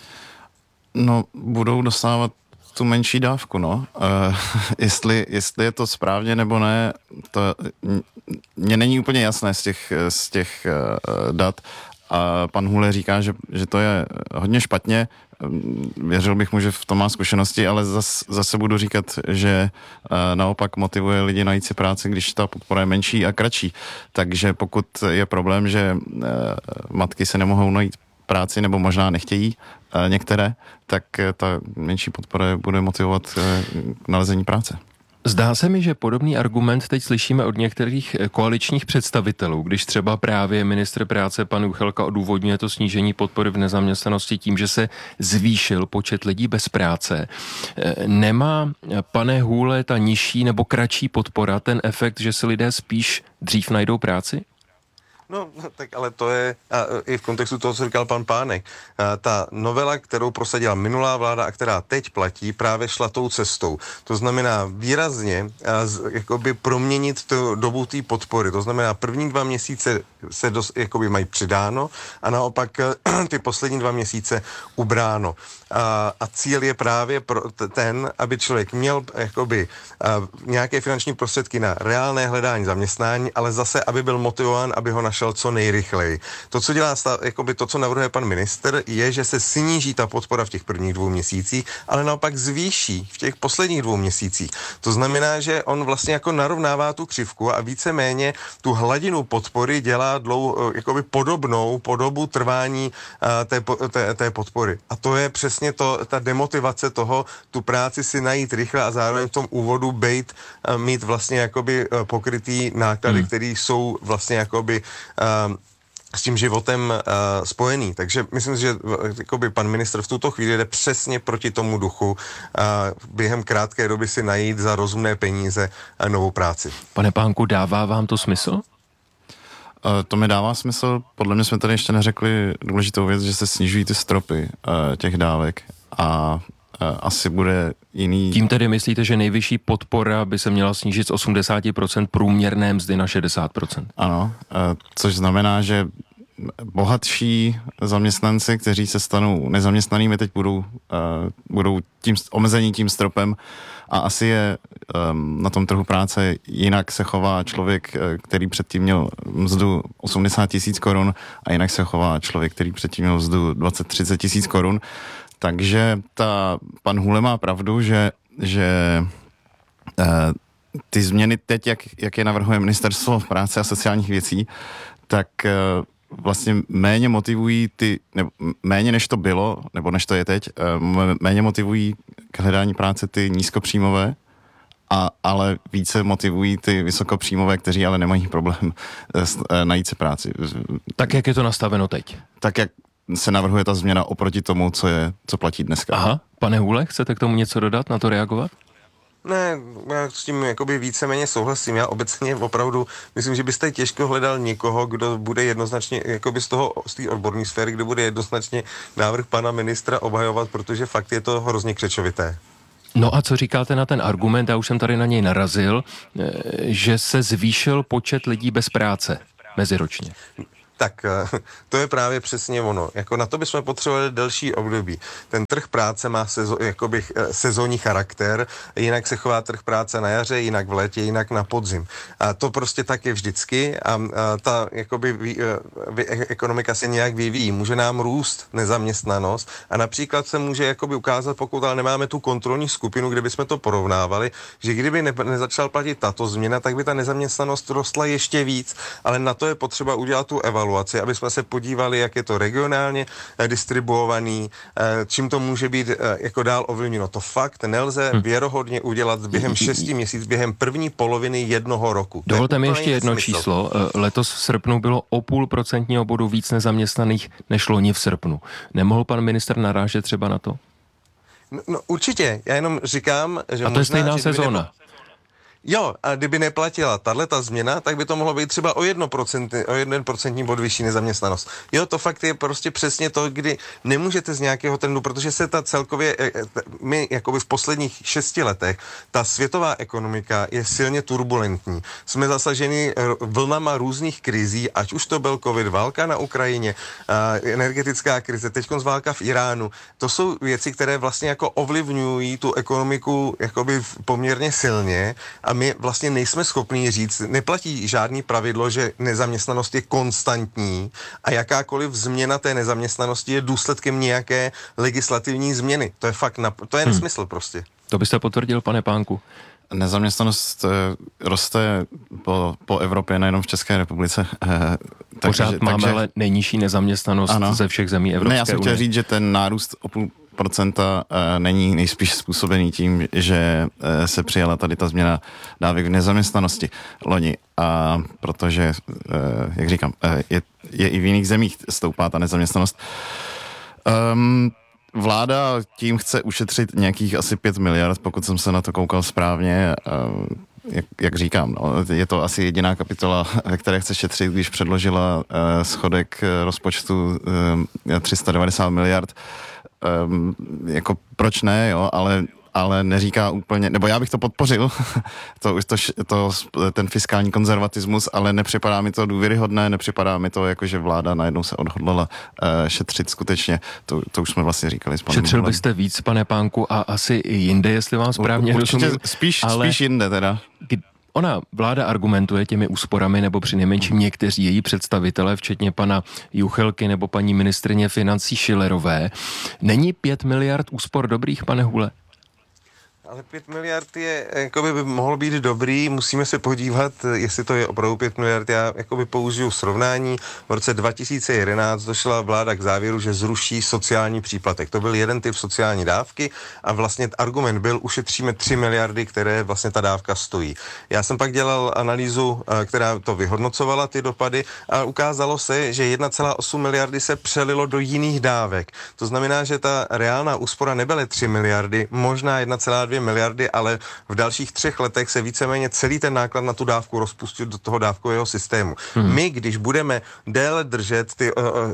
No, budou dostávat tu menší dávku, no. Jestli je to správně nebo ne, to mně není úplně jasné z těch dat. A pan Hůle říká, že to je hodně špatně. Věřil bych mu, že v tom má zkušenosti, ale zase budu říkat, že naopak motivuje lidi najít si práci, když ta podpora je menší a kratší. Takže pokud je problém, že matky se nemohou najít práci nebo možná nechtějí některé, tak ta menší podpora bude motivovat k nalezení práce. Zdá se mi, že podobný argument teď slyšíme od některých koaličních představitelů, když třeba právě ministr práce pan Juchelka odůvodňuje to snížení podpory v nezaměstnanosti tím, že se zvýšil počet lidí bez práce. Nemá, pane Hůle, ta nižší nebo kratší podpora ten efekt, že si lidé spíš dřív najdou práci? No, tak ale to je i v kontextu toho, co říkal pan Pánek. Ta novela, kterou prosadila minulá vláda a která teď platí, právě šla tou cestou. To znamená výrazně jakoby proměnit tu dobu té podpory. To znamená první 2 měsíce se jakoby mají přidáno a naopak ty poslední 2 měsíce ubráno. A cíl je právě ten, aby člověk měl jakoby nějaké finanční prostředky na reálné hledání zaměstnání, ale zase, aby byl motivován, aby ho našel co nejrychleji. To, co dělá, jakoby to, co navrhuje pan ministr, je, že se sníží ta podpora v těch prvních 2 měsících, ale naopak zvýší v těch posledních 2 měsících. To znamená, že on vlastně jako narovnává tu křivku a víceméně tu hladinu podpory dělá jakoby podobnou po dobu trvání té podpory. A to je přesně ta demotivace toho, tu práci si najít rychle a zároveň v tom úvodu mít vlastně jakoby pokrytý náklady, které jsou vlastně jakoby s tím životem spojený. Takže myslím, že jakoby pan ministr v tuto chvíli jde přesně proti tomu duchu během krátké doby si najít za rozumné peníze novou práci. Pane Pánku, dává vám to smysl? To mi dává smysl. Podle mě jsme tady ještě neřekli důležitou věc, že se snižují ty stropy těch dávek a asi bude jiný... Tím tedy myslíte, že nejvyšší podpora by se měla snížit z 80% průměrné mzdy na 60%? Ano, což znamená, že bohatší zaměstnanci, kteří se stanou nezaměstnanými, teď budou omezení tím stropem a asi je na tom trhu práce jinak se chová člověk, který předtím měl mzdu 80 000 korun a jinak se chová člověk, který předtím měl mzdu 20-30 000 korun. Takže pan Hůle má pravdu, že ty změny teď, jak je navrhuje Ministerstvo práce a sociálních věcí, tak vlastně méně motivují méně než to bylo, nebo než to je teď, méně motivují k hledání práce ty nízkopříjmové ale více motivují ty vysokopříjmové, kteří ale nemají problém najít si práci. Tak jak je to nastaveno teď? Tak jak se navrhuje ta změna oproti tomu, co platí dneska. Aha, pane Hůle, chcete k tomu něco dodat, na to reagovat? Ne, já s tím jakoby víceméně souhlasím. Já obecně opravdu myslím, že byste těžko hledal někoho, kdo bude jednoznačně, jakoby z té odborné sféry, kdo bude jednoznačně návrh pana ministra obhajovat, protože fakt je to hrozně křečovité. No a co říkáte na ten argument, já už jsem tady na něj narazil, že se zvýšil počet lidí bez práce meziročně? Tak to je právě přesně ono. Jako na to bychom potřebovali delší období. Ten trh práce má sezónní charakter, jinak se chová trh práce na jaře, jinak v létě, jinak na podzim. A to prostě tak je vždycky a ta ekonomika se nějak vyvíjí. Může nám růst nezaměstnanost a například se může ukázat, pokud ale nemáme tu kontrolní skupinu, kde bychom to porovnávali, že kdyby nezačala platit tato změna, tak by ta nezaměstnanost rostla ještě víc, ale na to je potřeba udělat tu evaluaci, aby jsme se podívali, jak je to regionálně distribuovaný, čím to může být jako dál ovlivněno. To fakt nelze věrohodně udělat během 6 měsíců, během první poloviny jednoho roku. Dovolte mi ještě jedno číslo. Letos v srpnu bylo o 0,5% bodu víc nezaměstnaných než loni v srpnu. Nemohl pan ministr narážet třeba na to? No určitě. Já jenom říkám, že a to je stejná sezóna. Jo, a kdyby neplatila tato změna, tak by to mohlo být třeba o 1% bod vyšší nezaměstnanost. Jo, to fakt je prostě přesně to, kdy nemůžete z nějakého trendu, protože se ta celkově, my jakoby v posledních 6 letech, ta světová ekonomika je silně turbulentní. Jsme zasaženi vlnama různých krizí, ať už to byl covid, válka na Ukrajině, energetická krize, teďkonc válka v Iránu. To jsou věci, které vlastně jako ovlivňují tu ekonomiku jakoby poměrně silně a my vlastně nejsme schopní říct, neplatí žádný pravidlo, že nezaměstnanost je konstantní a jakákoliv změna té nezaměstnanosti je důsledkem nějaké legislativní změny. To je fakt, to je nesmysl prostě. To byste potvrdil, pane Pánku? Nezaměstnanost roste po Evropě, nejenom v České republice. Pořád máme ale nejnižší nezaměstnanost ze všech zemí Evropské unie. Ne, já jsem chtěl říct, že ten nárůst o 0,5% není nejspíš způsobený tím, že se přijala tady ta změna dávek v nezaměstnanosti loni. A protože, jak říkám, je i v jiných zemích stoupá ta nezaměstnanost. Vláda tím chce ušetřit nějakých asi 5 miliard, pokud jsem se na to koukal správně. Jak říkám, je to asi jediná kapitola, ve které chce šetřit, když předložila schodek rozpočtu 390 miliard. Jako proč ne, jo, ale neříká úplně, nebo já bych to podpořil, ten fiskální konzervatismus, ale nepřipadá mi to důvěryhodné, nepřipadá mi to jako, že vláda najednou se odhodlala šetřit skutečně, to už jsme vlastně říkali s panem Šetřil byste víc, pane Pánku, a asi i jinde, jestli vám správně rozumím. Spíš jinde teda. Ona, vláda argumentuje těmi úsporami, nebo přinejmenším někteří její představitelé, včetně pana Juchelky nebo paní ministryně financí Schillerové. Není 5 miliard úspor dobrých, pane Hůle? Ale 5 miliard je, jakoby by mohl být dobrý, musíme se podívat, jestli to je opravdu 5 miliard. Já jakoby použiju srovnání. V roce 2011 došla vláda k závěru, že zruší sociální příplatek. To byl jeden typ sociální dávky a vlastně argument byl, ušetříme 3 miliardy, které vlastně ta dávka stojí. Já jsem pak dělal analýzu, která to vyhodnocovala, ty dopady, a ukázalo se, že 1,8 miliardy se přelilo do jiných dávek. To znamená, že ta reálná úspora nebyla 3 miliardy, možná 1,2 miliardy, ale v dalších 3 letech se víceméně celý ten náklad na tu dávku rozpustil do toho dávkového systému. My, když budeme déle držet ty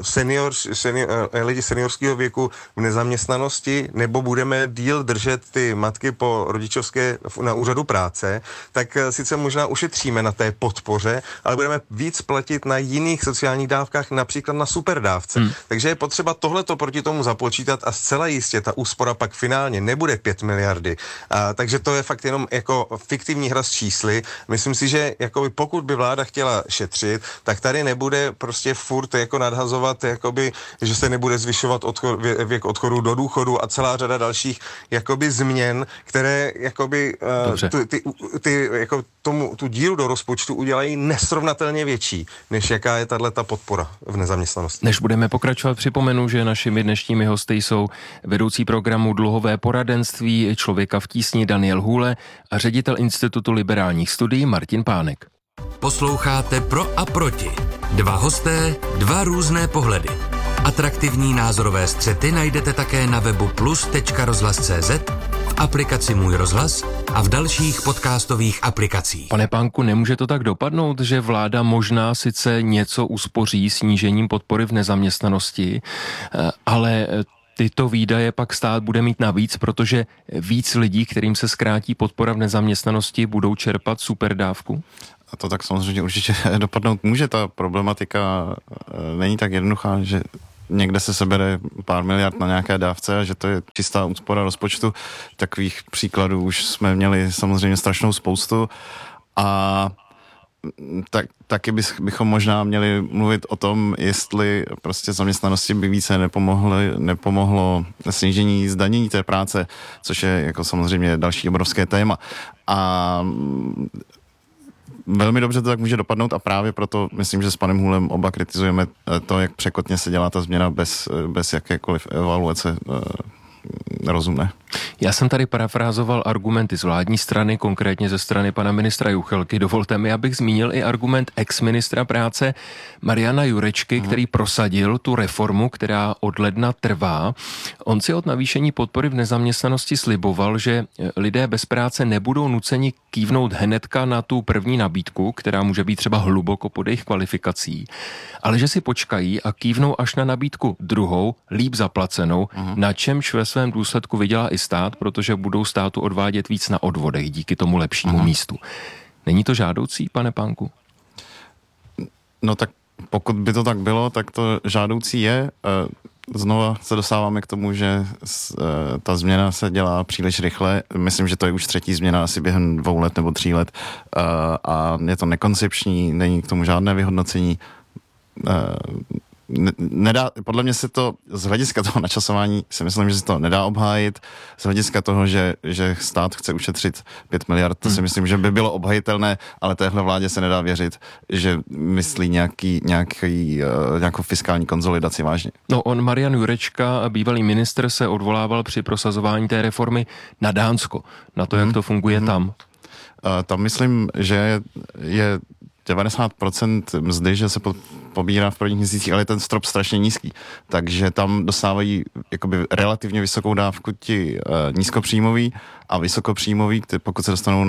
lidi seniorského věku v nezaměstnanosti, nebo budeme díl držet ty matky po rodičovské na úřadu práce, tak sice možná ušetříme na té podpoře, ale budeme víc platit na jiných sociálních dávkách, například na superdávce. Takže je potřeba tohleto proti tomu započítat a zcela jistě ta úspora pak finálně nebude 5 miliardy. Takže to je fakt jenom jako fiktivní hra s čísly. Myslím si, že jakoby pokud by vláda chtěla šetřit, tak tady nebude prostě furt jako nadhazovat, jakoby, že se nebude zvyšovat věk odchodu do důchodu a celá řada dalších jakoby změn, které jakoby tu díru do rozpočtu udělají nesrovnatelně větší, než jaká je tato podpora v nezaměstnanosti. Než budeme pokračovat, připomenu, že našimi dnešními hosty jsou vedoucí programu Dluhové poradenství, Člověka v tísni Daniel Hůle a ředitel Institutu liberálních studií Martin Pánek. Posloucháte Pro a proti. Dva hosté, dva různé pohledy. Atraktivní názorové střety najdete také na webu plus.rozhlas.cz, v aplikaci Můj rozhlas a v dalších podcastových aplikacích. Pane Pánku, nemůže to tak dopadnout, že vláda možná sice něco uspoří snížením podpory v nezaměstnanosti, ale tyto výdaje pak stát bude mít navíc, protože víc lidí, kterým se zkrátí podpora v nezaměstnanosti, budou čerpat superdávku? A to tak samozřejmě určitě dopadnout může. Ta problematika není tak jednoduchá, že někde se sebere pár miliard na nějaké dávce a že to je čistá úspora rozpočtu. Takových příkladů už jsme měli samozřejmě strašnou spoustu a taky bychom možná měli mluvit o tom, jestli prostě zaměstnanosti by více nepomohlo snížení zdanění té práce, což je jako samozřejmě další obrovské téma. A velmi dobře to tak může dopadnout a právě proto myslím, že s panem Hůlem oba kritizujeme to, jak překotně se dělá ta změna bez jakékoliv evaluace rozumné. Já jsem tady parafrázoval argumenty z vládní strany, konkrétně ze strany pana ministra Juchelky. Dovolte mi, abych zmínil i argument ex-ministra práce Mariana Jurečky, který prosadil tu reformu, která od ledna trvá. On si od navýšení podpory v nezaměstnanosti sliboval, že lidé bez práce nebudou nuceni kývnout hnedka na tu první nabídku, která může být třeba hluboko pod jejich kvalifikací, ale že si počkají a kývnou až na nabídku druhou, líp zaplacenou, na čemž ve svém důsledku vydělá i stát, protože budou státu odvádět víc na odvodech díky tomu lepšímu místu. Není to žádoucí, pane Pánku? No tak pokud by to tak bylo, tak to žádoucí je. Znova se dostáváme k tomu, že ta změna se dělá příliš rychle. Myslím, že to je už třetí změna asi během 2 let nebo 3 let a je to nekoncepční, není k tomu žádné vyhodnocení. Podle mě se to z hlediska toho načasování si myslím, že se to nedá obhájit. Z hlediska toho, že stát chce ušetřit 5 miliard, to si myslím, že by bylo obhajitelné, ale téhle vládě se nedá věřit, že myslí nějakou fiskální konsolidaci vážně. No on, Marian Jurečka, bývalý ministr, se odvolával při prosazování té reformy na Dánsko, na to, jak to funguje tam. Tam myslím, že je 90% mzdy, že se pobírá v prvních měsících, ale je ten strop strašně nízký. Takže tam dostávají jakoby relativně vysokou dávku ti nízkopříjmoví a vysokopříjmoví, pokud se dostanou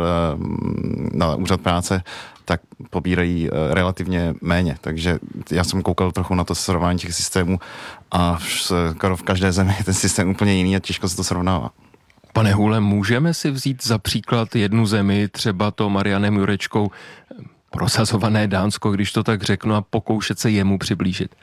na úřad práce, tak pobírají relativně méně. Takže já jsem koukal trochu na to srovnání těch systémů a skoro v každé zemi je ten systém úplně jiný a těžko se to srovnává. Pane Hůle, můžeme si vzít za příklad jednu zemi, třeba to Marianem Jurečkou prosazované Dánsko, když to tak řeknu, a pokoušet se jemu přiblížit?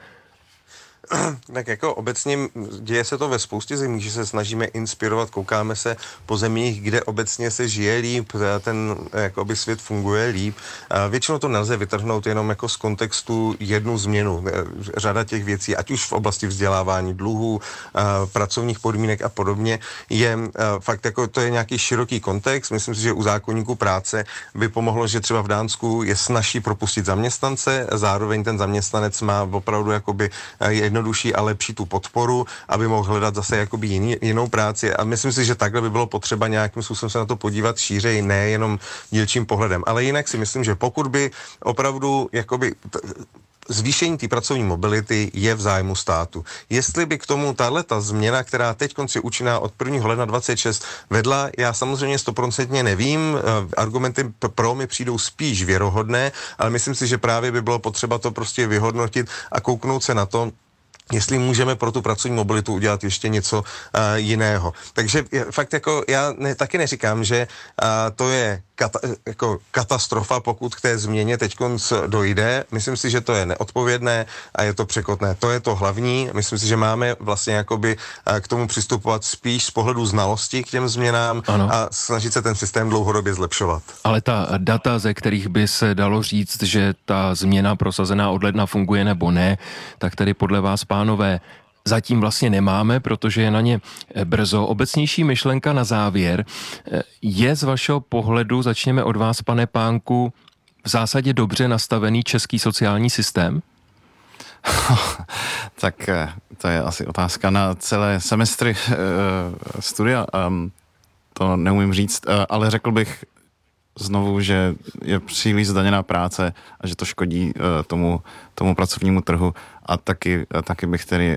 Tak jako obecně děje se to ve spoustě zemí, že se snažíme inspirovat, koukáme se po zemích, kde obecně se žije líp, ten jakoby svět funguje líp. Většinou to nelze vytrhnout jenom jako z kontextu jednu změnu. Řada těch věcí, ať už v oblasti vzdělávání, dluhů, pracovních podmínek a podobně, je fakt jako to je nějaký široký kontext. Myslím si, že u zákoníku práce by pomohlo, že třeba v Dánsku je snazší propustit zaměstnance, zároveň ten zaměstnanec má opravdu jakoby jednodušší a lepší tu podporu, aby mohl hledat zase jakoby jinou práci. A myslím si, že takhle by bylo potřeba nějakým způsobem se na to podívat šířej, ne jenom dílčím pohledem. Ale jinak si myslím, že pokud by opravdu jakoby zvýšení té pracovní mobility je v zájmu státu. Jestli by k tomu tahleta změna, která teď konci účinná od 1. ledna 26 vedla, já samozřejmě 100% nevím, argumenty pro mi přijdou spíš věrohodné, ale myslím si, že právě by bylo potřeba to prostě vyhodnotit a kouknout se na to, jestli můžeme pro tu pracovní mobilitu udělat ještě něco jiného. Takže fakt jako já taky neříkám, že to je katastrofa, pokud k té změně teďkonc dojde. Myslím si, že to je neodpovědné a je to překotné. To je to hlavní. Myslím si, že máme vlastně jakoby k tomu přistupovat spíš z pohledu znalosti k těm změnám a snažit se ten systém dlouhodobě zlepšovat. Ale ta data, ze kterých by se dalo říct, že ta změna prosazená od ledna funguje nebo ne, tak tedy podle vás, pánové, zatím vlastně nemáme, protože je na ně brzo. Obecnější myšlenka na závěr. Je z vašeho pohledu, začněme od vás, pane Pánku, v zásadě dobře nastavený český sociální systém? Tak to je asi otázka na celé semestry studia. to neumím říct, ale řekl bych znovu, že je příliš zdaněná práce a že to škodí tomu pracovnímu trhu a taky bych tedy,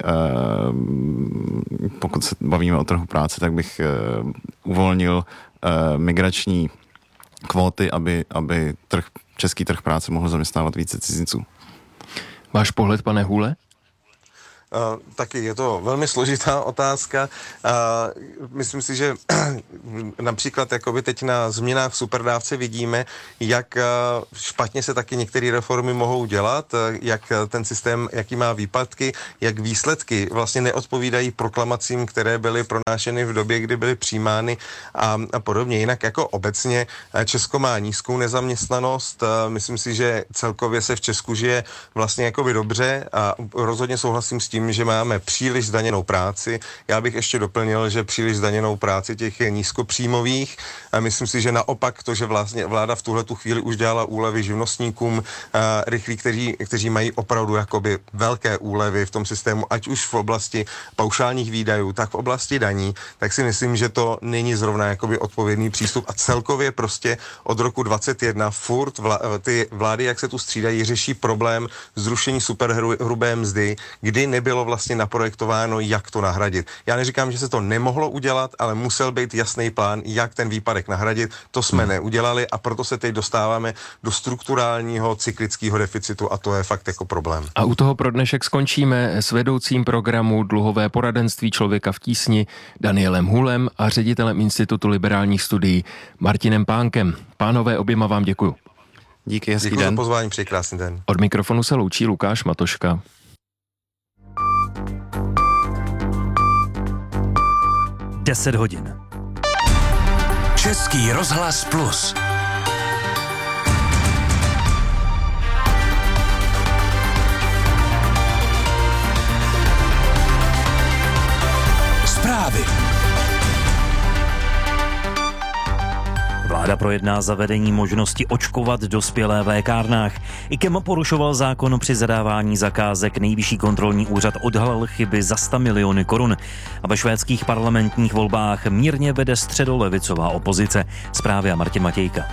pokud se bavíme o trhu práce, tak bych uvolnil migrační kvóty, aby český trh práce mohl zaměstnávat více cizinců. Váš pohled, pane Hůle? Taky je to velmi složitá otázka. Myslím si, že například jakoby teď na změnách v superdávce vidíme, jak špatně se taky některé reformy mohou dělat, jak ten systém, jaký má výpadky, jak výsledky vlastně neodpovídají proklamacím, které byly pronášeny v době, kdy byly přijímány a podobně. Jinak jako obecně Česko má nízkou nezaměstnanost. Myslím si, že celkově se v Česku žije vlastně jakoby dobře a rozhodně souhlasím s tím, že máme příliš zdaněnou práci. Já bych ještě doplnil, že příliš zdaněnou práci těch je nízkopříjmových. A myslím si, že naopak to, že vlastně vláda v tuhletu chvíli už dělala úlevy živnostníkům rychlí, kteří mají opravdu jakoby velké úlevy v tom systému, ať už v oblasti paušálních výdajů, tak v oblasti daní, tak si myslím, že to není zrovna jakoby odpovědný přístup a celkově prostě od roku 2021 furt ty vlády, jak se tu střídají, řeší problém zrušení superhrubé mzdy, kdy nebylo vlastně naprojektováno, jak to nahradit. Já neříkám, že se to nemohlo udělat, ale musel být jasný plán, jak ten výpadek nahradit. To jsme neudělali a proto se teď dostáváme do strukturálního cyklického deficitu a to je fakt jako problém. A u toho pro dnešek skončíme s vedoucím programu Dluhové poradenství Člověka v tísni Danielem Hůlem a ředitelem Institutu liberálních studií Martinem Pánkem. Pánové, oběma vám děkuju. Díky, hezký den. Děkuji za pozvání, přeji krásný den. Od mikrofonu se loučí Lukáš Matoška. Deset hodin. Český rozhlas Plus. Zprávy. Vláda projedná zavedení možnosti očkovat dospělé v lékárnách. IKEM porušoval zákon při zadávání zakázek. Nejvyšší kontrolní úřad odhalil chyby za 100 miliony korun. A ve švédských parlamentních volbách mírně vede středolevicová opozice. Zprávy a Martin Matějka.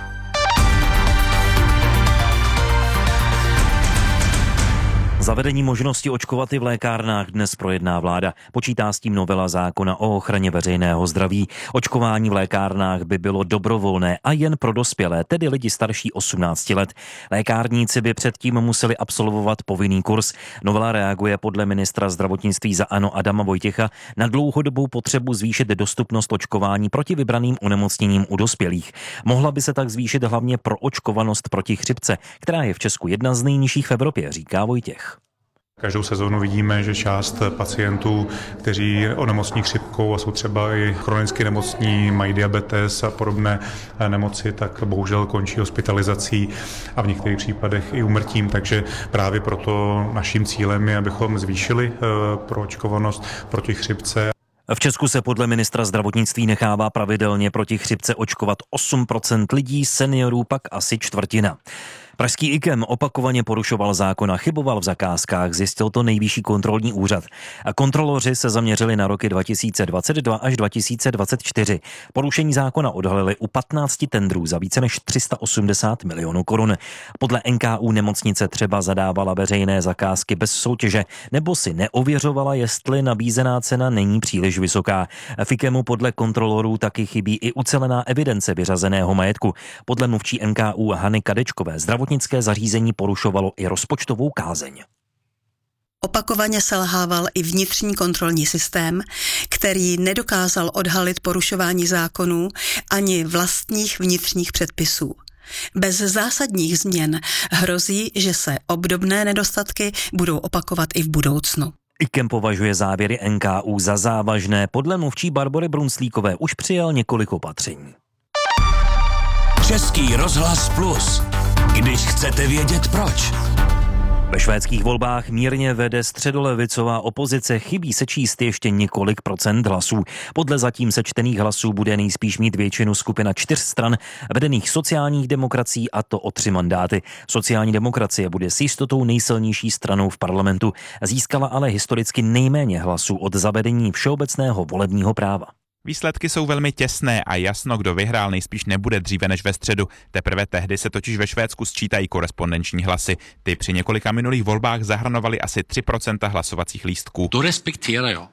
Zavedení možnosti očkovat i v lékárnách dnes projedná vláda. Počítá s tím novela zákona o ochraně veřejného zdraví. Očkování v lékárnách by bylo dobrovolné a jen pro dospělé, tedy lidi starší 18 let. Lékárníci by předtím museli absolvovat povinný kurz. Novela reaguje podle ministra zdravotnictví za ANO Adama Vojtěcha na dlouhodobou potřebu zvýšit dostupnost očkování proti vybraným onemocněním u dospělých. Mohla by se tak zvýšit hlavně proočkovanost proti chřipce, která je v Česku jedna z nejnižších v Evropě, říká Vojtěch. Každou sezónu vidíme, že část pacientů, kteří onemocní chřipkou a jsou třeba i chronicky nemocní, mají diabetes a podobné nemoci, tak bohužel končí hospitalizací a v některých případech i úmrtím. Takže právě proto naším cílem je, abychom zvýšili proočkovanost proti chřipce. V Česku se podle ministra zdravotnictví nechává pravidelně proti chřipce očkovat 8% lidí, seniorů pak asi čtvrtina. Pražský IKEM opakovaně porušoval zákon a chyboval v zakázkách, zjistil to Nejvyšší kontrolní úřad. A kontroloři se zaměřili na roky 2022 až 2024. Porušení zákona odhalili u 15 tendrů za více než 380 milionů korun. Podle NKÚ nemocnice třeba zadávala veřejné zakázky bez soutěže nebo si neověřovala, jestli nabízená cena není příliš vysoká. V IKEMu podle kontrolorů taky chybí i ucelená evidence vyřazeného majetku. Podle mluvčí NKÚ Hany Kadečkové zdravotnické zařízení porušovalo i rozpočtovou kázeň. Opakovaně selhával i vnitřní kontrolní systém, který nedokázal odhalit porušování zákonů ani vlastních vnitřních předpisů. Bez zásadních změn hrozí, že se obdobné nedostatky budou opakovat i v budoucnu. IKEM považuje závěry NKÚ za závažné. Podle mluvčí Barbory Brunslíkové už přijal několik opatření. Český rozhlas Plus. Když chcete vědět proč. Ve švédských volbách mírně vede středolevicová opozice, chybí se číst ještě několik procent hlasů. Podle zatím sečtených hlasů bude nejspíš mít většinu skupina 4 stran vedených sociálních demokracií, a to o 3 mandáty. Sociální demokracie bude s jistotou nejsilnější stranou v parlamentu, získala ale historicky nejméně hlasů od zavedení všeobecného volebního práva. Výsledky jsou velmi těsné a jasno, kdo vyhrál, nejspíš nebude dříve než ve středu. Teprve tehdy se totiž ve Švédsku sčítají korespondenční hlasy. Ty při několika minulých volbách zahrnovaly asi 3% hlasovacích lístků. To respekterar jag.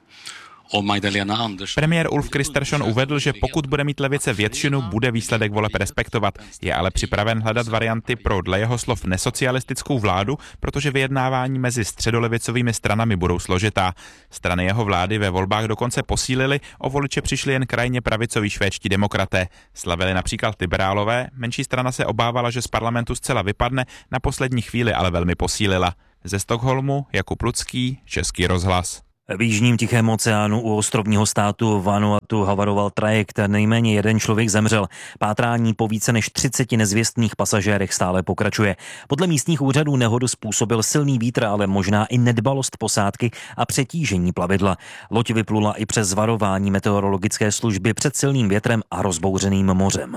Premiér Ulf Kristersson uvedl, že pokud bude mít levice většinu, bude výsledek voleb respektovat. Je ale připraven hledat varianty pro, dle jeho slov, nesocialistickou vládu, protože vyjednávání mezi středolevicovými stranami budou složitá. Strany jeho vlády ve volbách dokonce posílily, o voliče přišli jen krajně pravicoví švédští demokraté. Slavili například liberálové, menší strana se obávala, že z parlamentu zcela vypadne, na poslední chvíli ale velmi posílila. Ze Stockholmu Jakub Lucký, Český rozhlas. V jižním Tichém oceánu u ostrovního státu Vanuatu havaroval trajekt, nejméně jeden člověk zemřel. Pátrání po více než 30 nezvěstných pasažérech stále pokračuje. Podle místních úřadů nehodu způsobil silný vítr, ale možná i nedbalost posádky a přetížení plavidla. Loď vyplula i přes varování meteorologické služby před silným větrem a rozbouřeným mořem.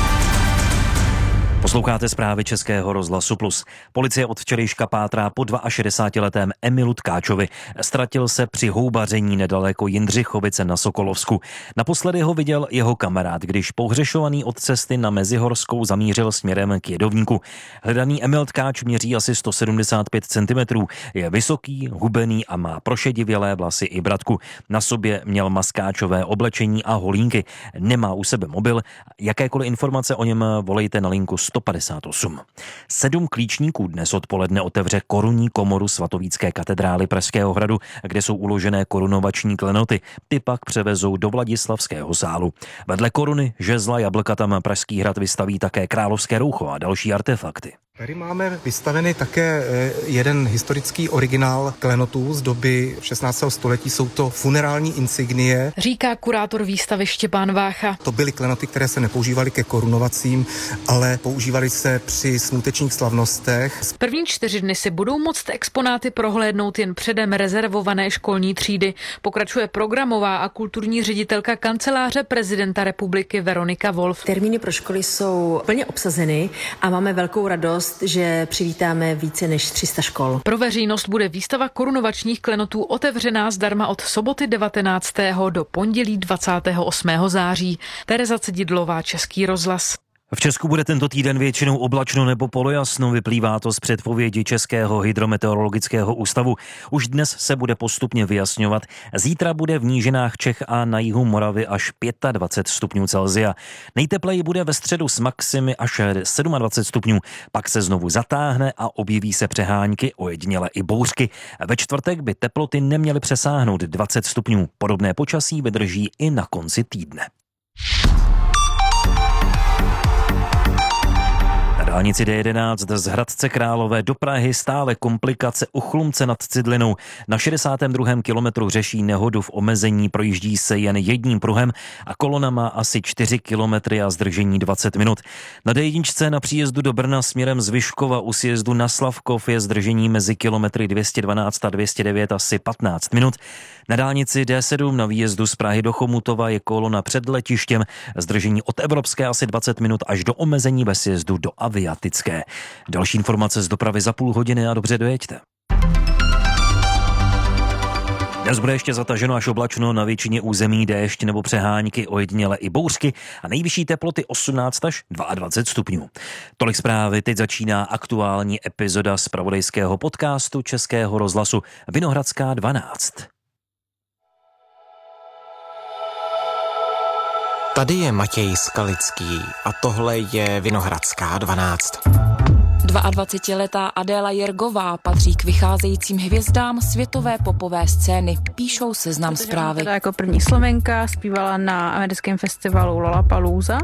Posloucháte zprávy Českého rozhlasu Plus. Policie od včerejška pátrá po 62letém Emilu Tkáčovi. Ztratil se při houbaření nedaleko Jindřichovice na Sokolovsku. Naposledy ho viděl jeho kamarád, když pohřešovaný od cesty na Mezihorskou zamířil směrem k Jedovníku. Hledaný Emil Tkáč měří asi 175 cm, je vysoký, hubený a má prošedivělé vlasy i bradku. Na sobě měl maskáčové oblečení a holínky. Nemá u sebe mobil. Jakékoliv informace o něm volejte na linku 158. 7 klíčníků dnes odpoledne otevře korunní komoru svatovícké katedrály Pražského hradu, kde jsou uložené korunovační klenoty. Ty pak převezou do Vladislavského sálu. Vedle koruny, žezla, jablka tam Pražský hrad vystaví také královské roucho a další artefakty. Tady máme vystavený také jeden historický originál klenotů z doby 16. století. Jsou to funerální insignie. Říká kurátor výstavy Štěpán Vácha. To byly klenoty, které se nepoužívaly ke korunovacím, ale používaly se při smutečních slavnostech. První 4 dny si budou moct exponáty prohlédnout jen předem rezervované školní třídy. Pokračuje programová a kulturní ředitelka kanceláře prezidenta republiky Veronika Wolf. Termíny pro školy jsou plně obsazeny a máme velkou radost, že přivítáme více než 300 škol. Pro veřejnost bude výstava korunovačních klenotů otevřená zdarma od soboty 19. do pondělí 28. září. Tereza Cedidlová, Český rozhlas. V Česku bude tento týden většinou oblačno nebo polojasno, vyplývá to z předpovědi Českého hydrometeorologického ústavu. Už dnes se bude postupně vyjasňovat. Zítra bude v nížinách Čech a na jihu Moravy až 25 stupňů Celsia. Nejtepleji bude ve středu s maximy až 27 stupňů. Pak se znovu zatáhne a objeví se přehánky, ojediněle i bouřky. Ve čtvrtek by teploty neměly přesáhnout 20 stupňů. Podobné počasí vydrží i na konci týdne. Na dálnici D11 z Hradce Králové do Prahy stále komplikace u Chlumce nad Cidlinou. Na 62. kilometru řeší nehodu v omezení, projíždí se jen jedním pruhem a kolona má asi 4 kilometry a zdržení 20 minut. Na D1 na příjezdu do Brna směrem z Vyškova u sjezdu na Slavkov je zdržení mezi kilometry 212 a 209 asi 15 minut. Na dálnici D7 na výjezdu z Prahy do Chomutova je kolona před letištěm, zdržení od Evropské asi 20 minut až do omezení ve sjezdu do Aviatické. Další informace z dopravy za půl hodiny a dobře dojeďte. Dnes bude ještě zataženo až oblačno, na většině území déšť nebo přehánky, ojediněle i bouřky a nejvyšší teploty 18 až 22 stupňů. Tolik zprávy, teď začíná aktuální epizoda zpravodajského podcastu Českého rozhlasu Vinohradská 12. Tady je Matěj Skalický a tohle je Vinohradská 12. 22letá Adéla Jergová patří k vycházejícím hvězdám světové popové scény, píšou Seznam Zprávy. Teda jako první Slovenka zpívala na americkém festivalu Lollapalooza.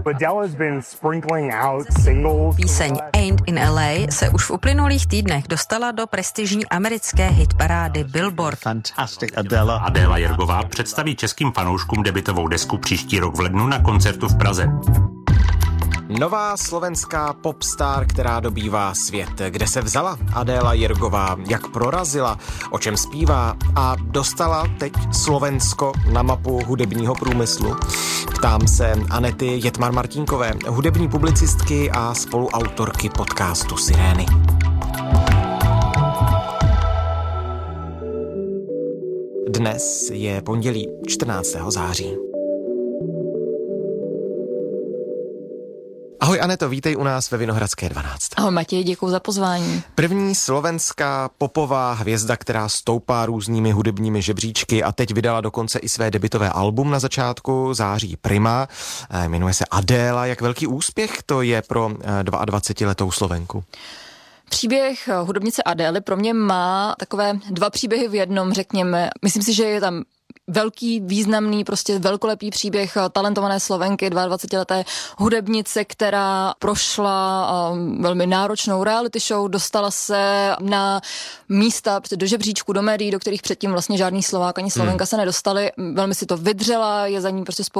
Píseň Ain't in LA se už v uplynulých týdnech dostala do prestižní americké hitparády Billboard. Adéla Jergová představí českým fanouškům debutovou desku příští rok v lednu na koncertu v Praze. Nová slovenská popstar, která dobývá svět. Kde se vzala Adéla Jergová, jak prorazila, o čem zpívá a dostala teď Slovensko na mapu hudebního průmyslu? Ptám se Anety Jetmar-Martínkové, hudební publicistky a spoluautorky podcastu Sirény. Dnes je pondělí 14. září. Ahoj Aneto, vítej u nás ve Vinohradské 12. Ahoj Matěj, děkuji za pozvání. První slovenská popová hvězda, která stoupá různými hudebními žebříčky a teď vydala dokonce i své debutové album na začátku září Prima. Jmenuje se Adéla. Jak velký úspěch to je pro 22letou Slovenku? Příběh hudebnice Adély pro mě má takové dva příběhy v jednom, řekněme. Myslím si, že je tam velký, významný, prostě velkolepý příběh talentované Slovenky, 22leté hudebnice, která prošla velmi náročnou reality show, dostala se na místa do žebříčku, do médií, do kterých předtím vlastně žádný Slovák ani Slovenka se nedostali. Velmi si to vydřela, je za ní prostě